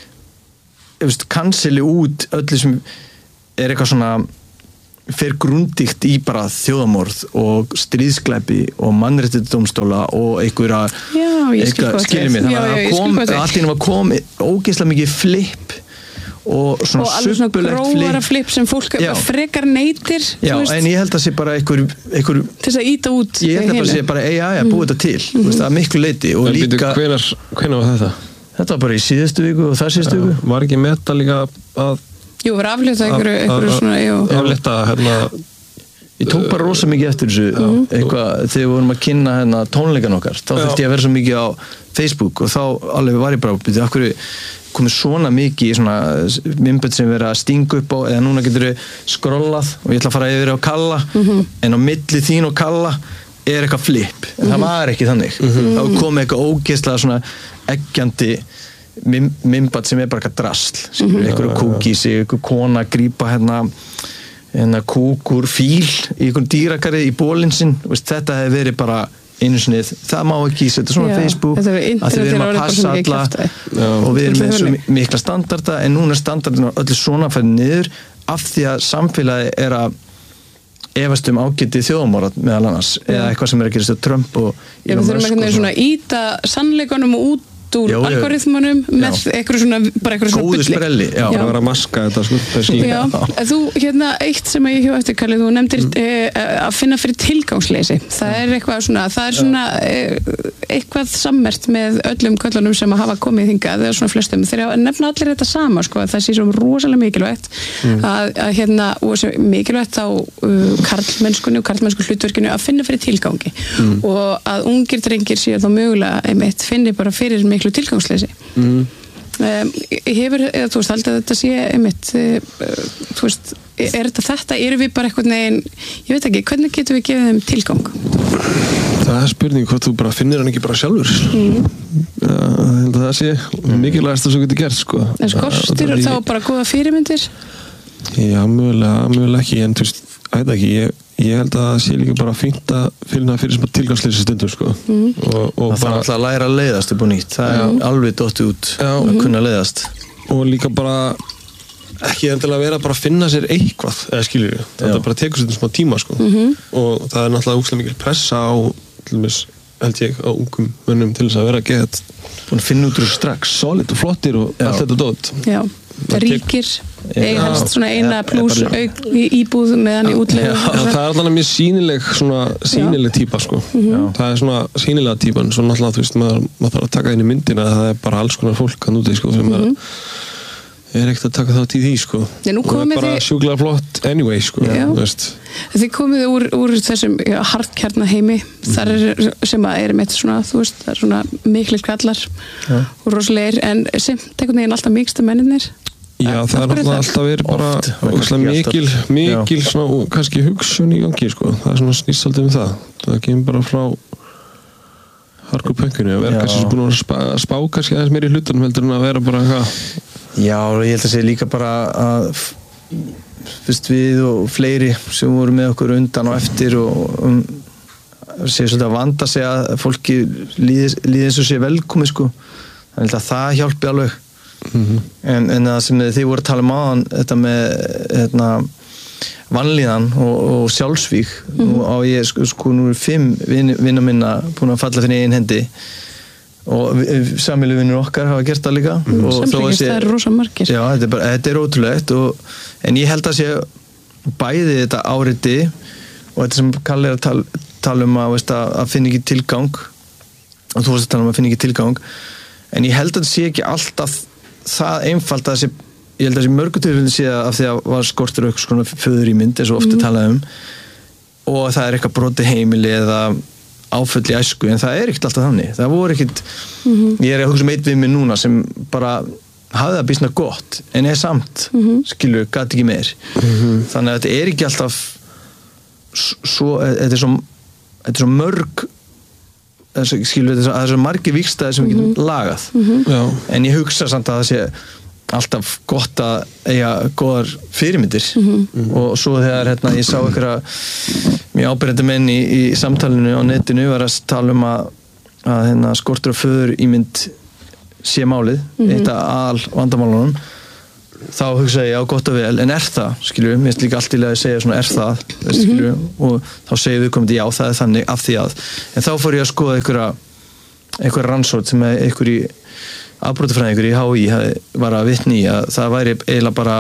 S3: veist, canceli út öllu sem er eitthvað svona fer grundigt í bara þjóðamorð og stríðsklæpi og mannréttindadómstóla og einhverja skiljið mig þannig að kom, allt í einu var komið ógeðslega mikið flip og svona
S2: og alveg svona grófara flip sem fólk frekar neytir
S3: já, en ég held að sé bara einhver, einhver
S2: til þess að íta út
S3: ég held að það sé bara A I að búið þetta til mm-hmm. veist, að miklu leyti og líka
S8: hvenar, hvenar var þetta?
S3: Þetta var bara í síðustu viku og þar síðustu viku
S8: var ekki meta líka að
S2: jú, var aflétta einhverju svona
S8: aflétta hérna
S3: ég tók bara rosa mikið eftir þessu mm-hmm. eitthvað, þegar við vorum að kynna hérna tónleikan okkar þá þurfti ég að vera svo mikið á Facebook og þá alveg var ég bara byrja, af hverju komið svona mikið í svona myndbönd sem verið að stinga upp á eða núna getur þau skrollað og ég ætla að fara yfir á Kalla mm-hmm. en á milli þín og Kalla er eitthvað flip en mm-hmm. það var ekki þannig mm-hmm. þá komið eitthvað ógeðslega svona eggjandi myndbönd sem er bara eitthvað drasl mm-hmm. eitthvað kúkís, eitthvað kona grípa hérna, hérna kúkur fíl í einhvern dýrakari í bólinn sinn þetta hefði verið bara einu snið, það má ekki setja svona á Facebook að við erum að passa alla og við erum með svo mikla standarda en núna er standardin á öllu svona færi niður af því að samfélagi er að efast um ágæti þjóðamorð meðal annars eða eitthvað sem er að gerast á Trump og
S2: Já, við þurfum eitthvað svona íta sannleikunum út úr já, algoritmanum með eitthvað svona bara eitthvað svona
S3: góðu sprelli já,
S8: já. Að vera að maska þetta sko
S2: já, þú, hérna, eitt sem ég hjá eftir Kalli, þú nefndir mm. e, að finna fyrir tilgangsleysi það er eitthvað svona, það er svona e, eitthvað sammert með öllum köllunum sem að hafa komið hingað eða svona flestum, þegar nefna allir þetta sama sko, það sé svo rosalega mikilvægt mm. að, að hérna, og mikilvægt á uh, karlmennskunni og karlmennsku hlutverkinu að finna fyrir tilgangi mm. og að ungir drengir séu þá mögulega einmitt finni bara fyrir miklu tilgangsleysi mm. um, hefur, eða þú veist, haldið að þetta sé einmitt, uh, þú veist er þetta þetta, erum við bara eitthvað neginn ég veit ekki, hvernig getum við gefið þeim tilgang?
S8: Það er spurning hvort þú bara finnir hann ekki bara sjálfur mm. ja, það sé mikilvægast að svo getur gert sko.
S2: En skortir þá bara góða fyrirmyndir?
S8: Já, mögulega, mögulega ekki en þú veist, ætla ekki, ég Ég held að það sé líka bara fínt að finna fyrir sem að tilgangsleysi stundum sko.
S2: Mm.
S8: og, og
S3: það þarf alltaf að læra að leiðast upp og nýtt það er mm. alveg dotti út
S8: Já.
S3: Að kunna leiðast
S8: og líka bara ekki endilega að vera bara að finna sér eitthvað eða skilur við, þetta bara tekur sér smá tíma sko.
S2: mm-hmm.
S8: og það er náttúrulega úkslega mikil pressa á til dæmis, held ég, á ungum mönnum til þess að vera að geta
S3: og finna út úr strax
S8: solid og flottir og Já. Allt þetta dót
S2: Já. Ríkir, eiga helst svona eina pluss auk í íbúð meðan í útleigu
S8: það er alltaf mjög sýnileg svona sýnileg típa sko mm-hmm. það er svona sýnilega típan svo náttúrulega þú veist maður, maður þarf að taka inn í myndina að það er bara alls konar fólk að núti sko sem mm-hmm. er, er ekkert að taka þátt í því sko
S2: Já,
S8: og það er bara þið... sjúklega flott anyway sko
S2: þið komið úr, úr þessum hartkjarnaheimi mm-hmm. þar er sem að er með svona þú veist það er svona miklir kallar Já. Og rosalegir en sem tekur neginn alltaf miksta menninir
S8: Já, það er náttúrulega alltaf verið bara oft, mikil, mikil svona, kannski hugsun í gangi sko. Það er svona snýst alltaf um það það kemur bara frá hardcore punkinu að vera kannski búin að spá, spá kannski aðeins meir í hlutunum heldur en að vera bara eitthvað
S3: Já, ég held að segja líka bara að fyrst við og fleiri sem voru með okkur undan og eftir og um, segja svolítið að vanda sig að fólki líði, líði eins og sé velkomi sko. Þannig að það hjálpi alveg mm-hmm. en, en það sem þið voru að tala um aðan þetta með hérna, vanlíðan og, og sjálfsvík mm-hmm. nú á ég sko, sko nú er fimm vin, vinna minna búin að falla fyrir einn hendi og samíluvinnur okkar hafa gert það líka
S2: mm. og samfélgist það er rosa margir
S3: já, þetta er, bara, þetta er ótrúlegt og, en ég held að sé bæði þetta áriti og þetta sem Kalli er að tala, tala um að, veist, að, að finna ekki tilgang og þú veist að tala um að finna ekki tilgang en ég held að þetta sé ekki alltaf það einfalt að þessi, ég held að þessi mörgutöfum sé að af því að var skortur eitthvað svona föður í mynd eins og ofta mm. talað um og það er eitthvað broti heimili eða áföll í æsku en það er ekkert alltaf þannig það voru ekkert, mm-hmm. ég er að hugsa um eitt við mig núna sem bara hafði það býsna gott en er samt mm-hmm. skilur, gæti ekki meir mm-hmm. þannig að þetta er ekki alltaf svo, þetta er svo, þetta er svo mörg skilur við það er svo margir víkstæðir sem við getum mm-hmm. lagað
S8: mm-hmm.
S3: en ég hugsa samt að það sé alltaf gott að eiga góðar fyrirmyndir mm-hmm. og svo þegar hérna, ég sá einhverja mjög ábyrjandi menn í, í samtalinu á netinu var að tala um að, að hérna, skortur og föður ímynd sé málið mm-hmm. eitt að al vandamálunum þá hugsa ég á gott og vel en er það, skilju, mér finnst líka allt í lagi að segja svona er það, veist, skilju mm-hmm. og þá segir við komandi já, það er þannig af því að en þá fór ég að skoða einhverja einhverja rannsókn sem einhver í afbrotafræðingur í H I var að vitni í að það væri eiginlega bara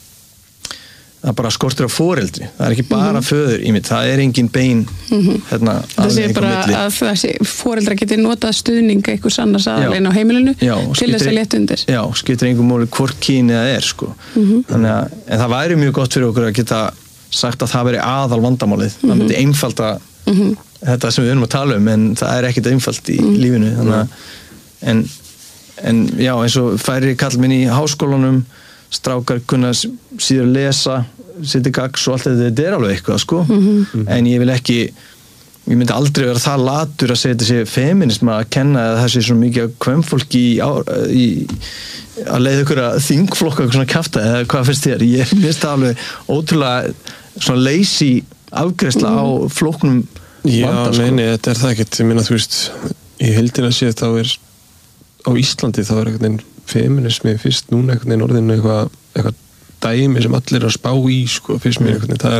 S3: að bara skortur á foreldri það er ekki bara mm-hmm. föður í mitt, það er engin bein mm-hmm. hérna,
S2: það sé bara milli. Að þessi foreldra geti notað stuðning einhvers annars aðalein á heimilinu já, til þess að létta undir
S3: já, skiptir engum máli hvort kynið það er sko. mm-hmm. þannig að, en það væri mjög gott fyrir okkur að geta sagt að það veri aðal vandamálið mm-hmm. það myndi einfalda mm-hmm. þetta sem við erum að tala um en það er ekkit einfalt í mm-hmm. lífinu þannig að en, en já, eins og færi kallmenn í háskólanum strákar kunna síður lesa setja gags og allt þetta, þetta er alveg eitthvað sko mm-hmm. en ég vil ekki ég myndi aldrei vera það latur að segja þetta sé feminisma að kenna að það sé svo mikið kvenfólki í, í að leiða ykkur að þingflokka svona kjafta eða hvað finnst þér ég finnst það alveg ótrúlega svona lazy afgreiðsla mm-hmm. á flóknum
S8: já,
S3: vanda sko.
S8: neini, þetta er það ekkert ég minna þú veist, í heildina sé þá er á Íslandi þá er einhvern veginn feminismi fyrst núna einhvern veginn orðinu eitthvað eitthvað dæmi sem allir er að spá í sko, fyrst mér einhvern veginn það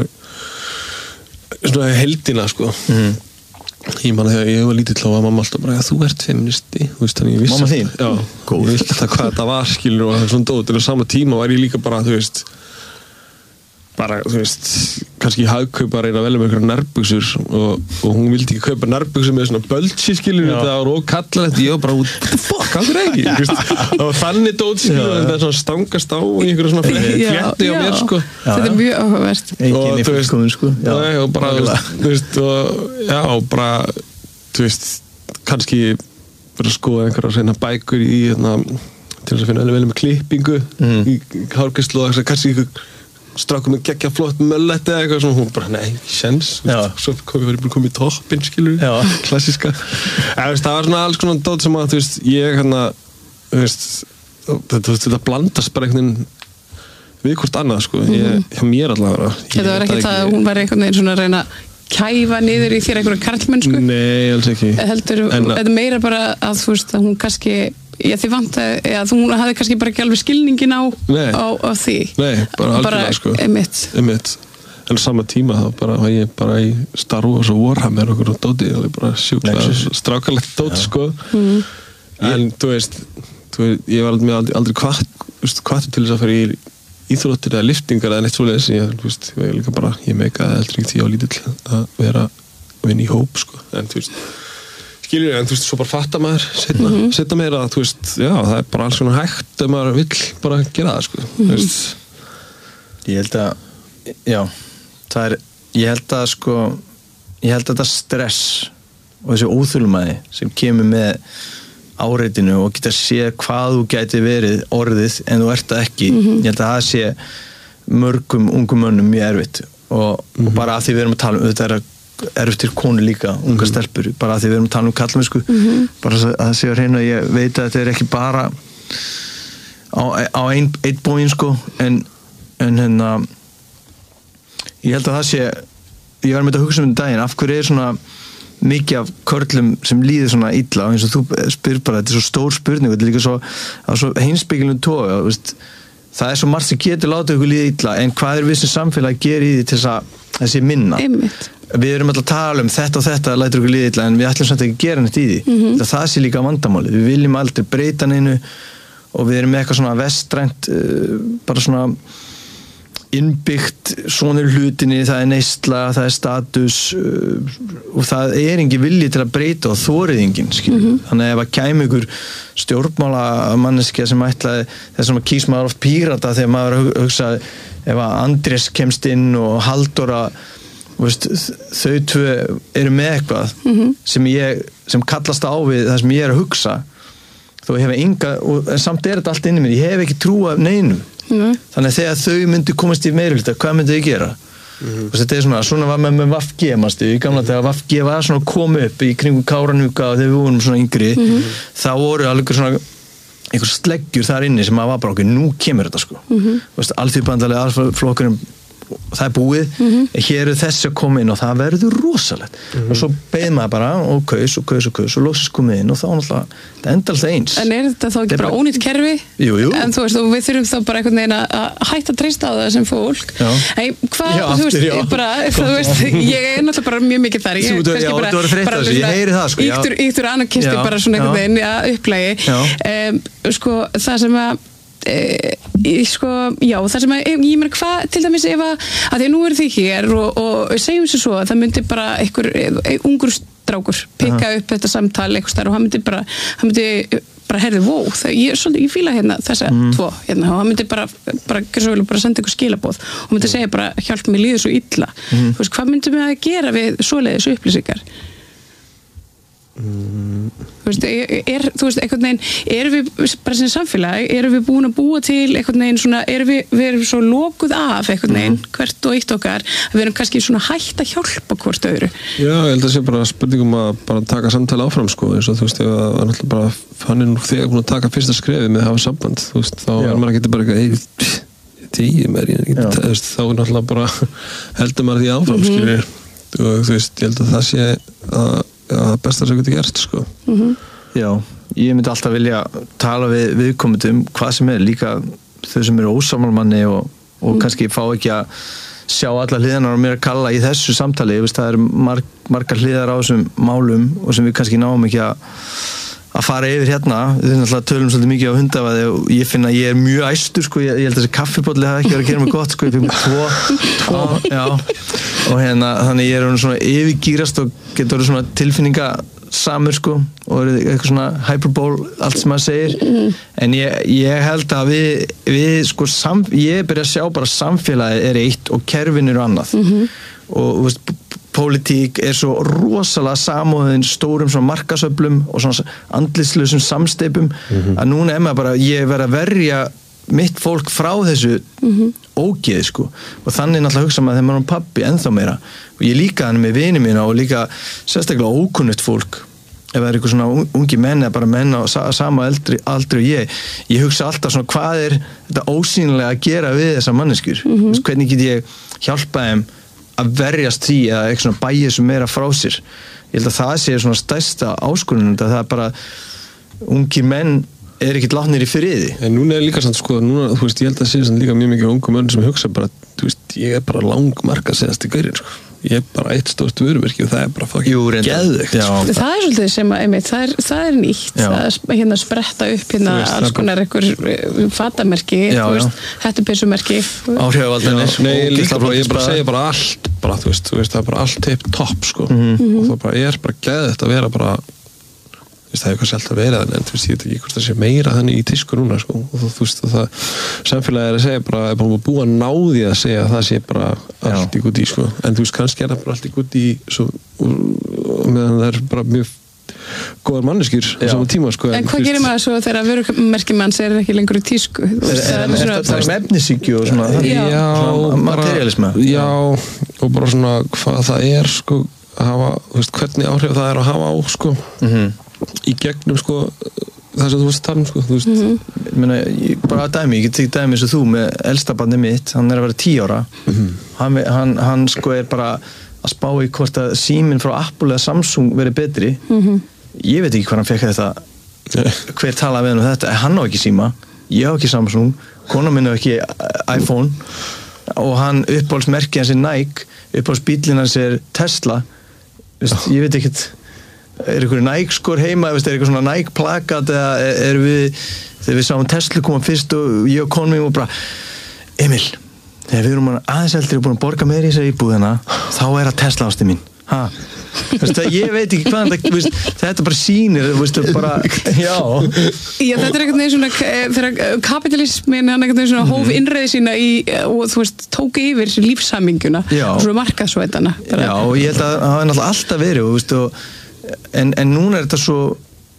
S8: er svona heldina sko mm. ég man að þegar ég var lítill þá var mamma alltaf bara þú ert feministi veist, ég
S3: mamma þín?
S8: Já, ég vissi alltaf hvað þetta var skilur og svona dót en á sama tíma var ég líka bara þú veist bara, þú veist, kannski hagkaupa að reyna að velja með einhverja nærbuxur og, og hún vildi ekki kaupa nærbuxur með svona böltsi skilur þetta var ókallar þetta ég var bara út, what the fuck, hvað er ekki það var þannig dót skilur en það er svona stangast á í einhverju svona fletti á mér sko
S2: þetta er mjög áhugavert
S3: og þú veist, sko. já,
S8: nei, og bara, þú veist og, já, og bara, þú veist kannski vera að skoða einhverja reyna bækur í hérna, til þess að finna vel með klippingu mm. í hárgæslu og kannski einhver strákum með geggja flott möllet eða eitthvað svona, hún bara, nei, sjens svo kom ég komið í toppinn, skilur klassíska eða, veist, það var svona alls konar dót sem að, þú veist, ég hérna, þú veist þetta, þetta blandast bara einhvern veginn við hvort annað, sko ég, hjá mér allavega
S2: þetta var ekki það að hún var einhvern veginn svona að reyna kæfa niður í þér einhverja karlmennsku
S8: nei, alls ekki
S2: heldur, þetta meira bara að, þú veist, að hún kannski ég því vant að, að þú hafði kannski bara ekki alveg skilningin á, á, á því
S8: nei, bara algjörlega sko
S2: emitt.
S8: emitt en á sama tíma þá bara var ég bara í Star Wars og Warhammer og okkur og dóti og ég bara sjúkla strákalegt dóti sko mm. en þú veist, þú veist ég var aldrei, aldrei kvart, kvartur til þess að fara í íþróttir eða liftingar eða neitt svoleiðis ég, þú veist, ég líka bara, ég meikaði heldur ekki því á lítill að vera að vinna í hóp sko, en þú veist skilur, en þú veist, svo bara fatta maður setna, mm-hmm. setna meira að, þú veist, já, það er bara alls svona hægt ef maður vill bara gera það, sko mm-hmm. þú veist
S3: ég held að, já það er, ég held að, sko ég held að þetta stress og þessi óþulmaði sem kemur með áreitinu og geta séð hvað þú gæti verið orðið en þú ert það ekki, mm-hmm. ég held að það sé mörgum ungum mönnum mjög erfitt og, mm-hmm. og bara að því við erum að tala um þetta er að erfitt til konu líka, unga mm-hmm. stelpur bara að því við erum að tala um kallmennsku mm-hmm. bara að það sé að reyna, ég veit að þetta er ekki bara á, á einn ein bóin sko en, en hérna ég held að það sé ég var með að hugsa um þetta daginn, af hverju er svona mikið af körlum sem líður svona illa og eins og þú spyr bara, þetta er svo stór spurning þetta er líka svo, svo heimspekilum toga, veist, það er svo margt sem getur látið ykkur líða illa en hvað er við sem samfélag að gera í því til þess að það sé minna
S2: einmitt
S3: við erum alltaf að tala um þetta og þetta lætur okkur líða illa en við ætlum samt ekki að gera neitt í því mm-hmm. það sé líka vandamáli, við viljum aldrei breyta neinu og við erum með eitthvað svona vestrænt uh, bara svona innbyggt svona hlutinni, það er neysla, það er status uh, og það er engin vilji til að breyta og þorið engin mm-hmm. þannig að ef að kæmi ykkur stjórnmála manneskja sem ætlaði þessum að kýs maður oft pírata þegar maður hugsa ef að Andrés kemst inn og Halldóra veist, þau tvö eru með eitthvað mm-hmm. sem ég sem kallast á við það sem ég er að hugsa þó ég hef enga og samt er þetta allt inni mér, ég hef ekki trú af neinum mm. þannig að þegar þau myndu komast í meirihluta, hvað myndu þau gera? mm-hmm. og þetta er svona, svona var með, með V F G manstu, í gamla þegar V F G var svona komið upp í kringum Kárahnjúka og þegar við vorum svona yngri mm-hmm. þá voru alveg svona einhver sleggjur þar inni sem að var bara okkur, nú kemur þetta sko mm-hmm. alþjóðbandalegi alþjóðflokkurinn það er búið, mm-hmm. hér eru þessi að koma inn og það verður rosalegt mm-hmm. og svo beið maður bara og kaus og kaus og kaus og loksist komið inn og þá náttúrulega það enda alltaf eins.
S2: En er þetta þá ekki bara, bara ónýtt kerfi?
S3: Jú, jú.
S2: En þú veist, og við þurfum þá bara einhvern veginn að hætta að treysta á það sem fólk.
S3: Já.
S2: Ei, hvað,
S3: já,
S2: þú veist,
S3: aftur, já.
S2: bara, þú veist, ég er náttúrulega bara mjög mikið þar. Ég,
S3: þú, já, bara, þú verður þreytt á þessu, ég heyri það, sko.
S2: Íktur, íktur anarkisti bara svona einhvern veginn, já, upplægi. Um, sko, það sem að Ég, sko, já, það sem að, ég meina hvað, til dæmis ef að, að því að nú eru þið hér og, og segjum sér svo að það myndi bara einhver, einhver ungur strákur pikka uh-huh. upp þetta samtal eitthvað starf og hann myndi bara, hann myndi bara herði, wow, það, ég, svolítið, ég fíla hérna þessa mm. tvo, hérna, og hann myndi bara, bara, bara, bara senda ykkur skilaboð og myndi segja bara, hjálp mér líður svo illa, mm. þú veist, hvað myndum við að gera við svoleiðis upplýsingar? Mm. Þú veist, er, þú veist, einhvern veginn erum við, bara sem samfélag erum við búin að búa til einhvern veginn svona erum við, við erum svo lokuð af einhvern veginn, mm. hvert og eitt okkar að við erum kannski svona hætt að hjálpa hvort öðru.
S8: Já, ég held að sé bara spurningum að bara taka samtali áfram sko, eins og þú veist, ef að náttúrulega bara hann er nú þegar búin að taka fyrsta skrefi með að hafa samband, þú veist, þá Já. er maður ekki bara eitthvað, tíu með ég ekki, þú veist, þá er náttúrulega bara heldur maður því áfram, mm-hmm. skilur, og þú veist, ég held að það sé að það besta sem getur gert sko.
S3: Mm-hmm. Já, ég myndi alltaf vilja tala við viðkomendum hvað sem er, líka þau sem eru ósamálmanni og, og mm. kannski fá ekki að sjá alla hliðanar og mér að kalla í þessu samtali, ég veist það eru marg, margar hliðar á þessum málum og sem við kannski náum ekki að að fara yfir hérna, við náttúrulega tölum svolítið mikið á hundavaði og ég finna að ég er mjög æstur sko, ég, ég held að þessi kaffibólli hafa ekki verið að gera mig gott sko, ég fyrir tvo, tvo, já, og hérna þannig ég er svona yfirgýrast og getur verið svona tilfinningasamur sko og er eitthvað svona hyperbole allt sem maður segir, en ég, ég held að við, við sko sam, ég byrja að sjá bara samfélagið er eitt og kerfin eru annað mm-hmm. og þú veist pólitík er svo rosalega samóðin stórum svona markasöflum og svona andlitslausum samsteypum mm-hmm. að núna er maður bara, ég verð að verja mitt fólk frá þessu mm-hmm. ógeði sko og þannig náttúrulega hugsa maður þegar maður er pabbi ennþá meira og ég líka hann með vini mína og líka sérstaklega ókunnugt fólk ef það er eitthvað svona ungi menn eða bara menn á sama aldri, aldri og ég ég hugsa alltaf svona hvað er þetta ósýnilega að gera við þessar manneskjur mm-hmm. hvernig get ég hjálpa þeim að verjast því eða eitthvað svona bæja sem meira frá sér ég held að það sé svona stærsta áskorun það er bara ungir menn er ekkert látnir í friði
S8: en núna er líka sann sko núna, þú veist, ég held að sé sann líka mjög mikið ungum menn sem hugsa bara, þú veist, ég er bara langmarka segast í gaurinn sko ég er bara eitt stórt vörumerki og það er bara fucking geðveikt sko.
S2: Það er svolítið sem að einmitt, það er, það er nýtt já. Það er hérna spretta upp hérna veist, alls konar einhver fatamerki já, þú veist, hættupeysumerki
S3: áhrifavaldinir
S8: Nei, líka bara, ég bara segja bara allt bara, þú veist, þú veist, það er bara allt tip top sko mm-hmm. og það bara er bara geðveikt að vera bara það er eitthvað sjálft að vera en þú veist, ég veit ekki hvort það sé meira þannig í tísku núna sko og þú, þú veist, og það samfélagið er að segja bara, er bara búið að ná því að segja að það sé bara allt í guði sko, en þú veist, kannski er það bara allt í guði svo, og, og meðan það er bara mjög góðar manneskjur á saman tíma sko.
S2: En hvað gerir maður svo þegar vörumerkimanns er ekki lengur í tísku?
S3: Það er efnisíkju og svona materialisma
S8: Já, og bara svona hvað það er sko að hafa, þú veist, hvernig áhrif það er að hafa á sko í gegnum sko það sem þú veist tala um sko þú veist
S3: mm-hmm. ég meina, ég, bara að dæmi, ég get ekki dæmi eins og þú með elsta barnið mitt, hann er að vera tíu ára mm-hmm. hann, hann, hann sko er bara að spá í hvort að síminn frá Apple eða Samsung verið betri mm-hmm. ég veit ekki hvað hann fekk þetta hver talaði við hann um þetta, hann á ekki síma ég á ekki Samsung, konan minn á ekki iPhone og hann uppáhaldsmerkið hans er Nike uppáhaldsbíllinn hans er Tesla veist, ég veit ekkert er eitthvað Nike skor heima, er eitthvað svona Nike plakat eða er við þegar við sáum Tesla koma fyrst og ég og konum og bara, Emil þegar við erum aðeins eldri og búin að borga meira í þessari íbúðina, þá er það Tesla ástu mín ha, Veistu, ég veit ekki hvað það, veist, þetta bara sýnir veistu, bara, já
S2: Já, þetta er eitthvað svona þegar kapitalismin, hann eitthvað svona hóf mm-hmm. innreiði sína í, og þú veist, tók yfir lífshaminguna og svona markaðsvætana
S3: Já, og ég held að það hafa náttúrulega alltaf verið og, veist, og En, en núna er þetta svo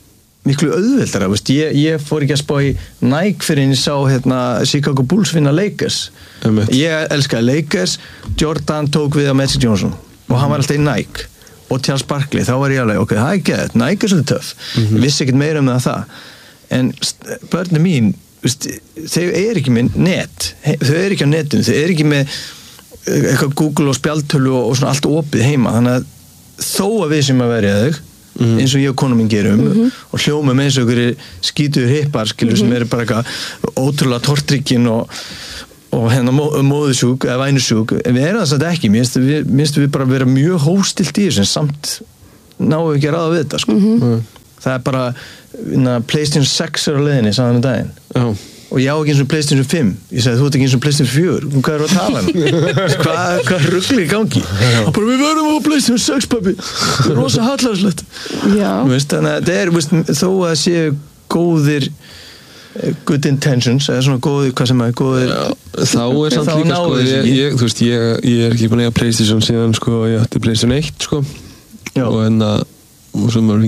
S3: miklu auðveldara, veist, ég, ég fór ekki að spá í Nike fyrir en ég sá hérna, Chicago Bulls vinna Lakers
S8: um
S3: ég elskaði Lakers, Jordan tók við á Magic Johnson og hann var alltaf í Nike og Charles Barkley, þá var ég alveg ok, það er gett, Nike er svolítið töff
S8: mm-hmm.
S3: ég vissi ekkert meira um það það en börnum mín, veist, þau er ekki með net þau er ekki á netinu, þau er ekki með eitthvað Google og spjaldtölu og, og svona allt opið heima, þannig að þó að við sem að verja þau mm-hmm. eins og ég og konu mín gerum mm-hmm. og hljómum eins og einhverjir skítuður hippar skilur mm-hmm. sem eru bara eitthvað ótrúlega tortrykkin og, og hérna móðusjúk eða vænusjúk, en við erum það samt ekki minnst við, minnst við bara vera mjög hóstilt í þessu en samt náum við ekki að ráða við þetta sko. mm-hmm. það er bara na, PlayStation sex er á leiðinni saman með daginn
S8: já
S3: og ég á ekki eins og PlayStation fimm ég sagði þú ert ekki eins og PlayStation fjögur um hvað er að tala hvað hva ruggli í gangi og bara við verðum á PlayStation sex pabbi það er rosa hallarslegt þannig að það er veist, þó að séu góðir good intentions eða svona góðir hvað sem er góðir
S8: já, þá er samt líka sko ég, ég, þú veist ég, ég er ekki búin að eiga PlayStation síðan sko ég ætti PlayStation eitt sko já. og en að og svo maður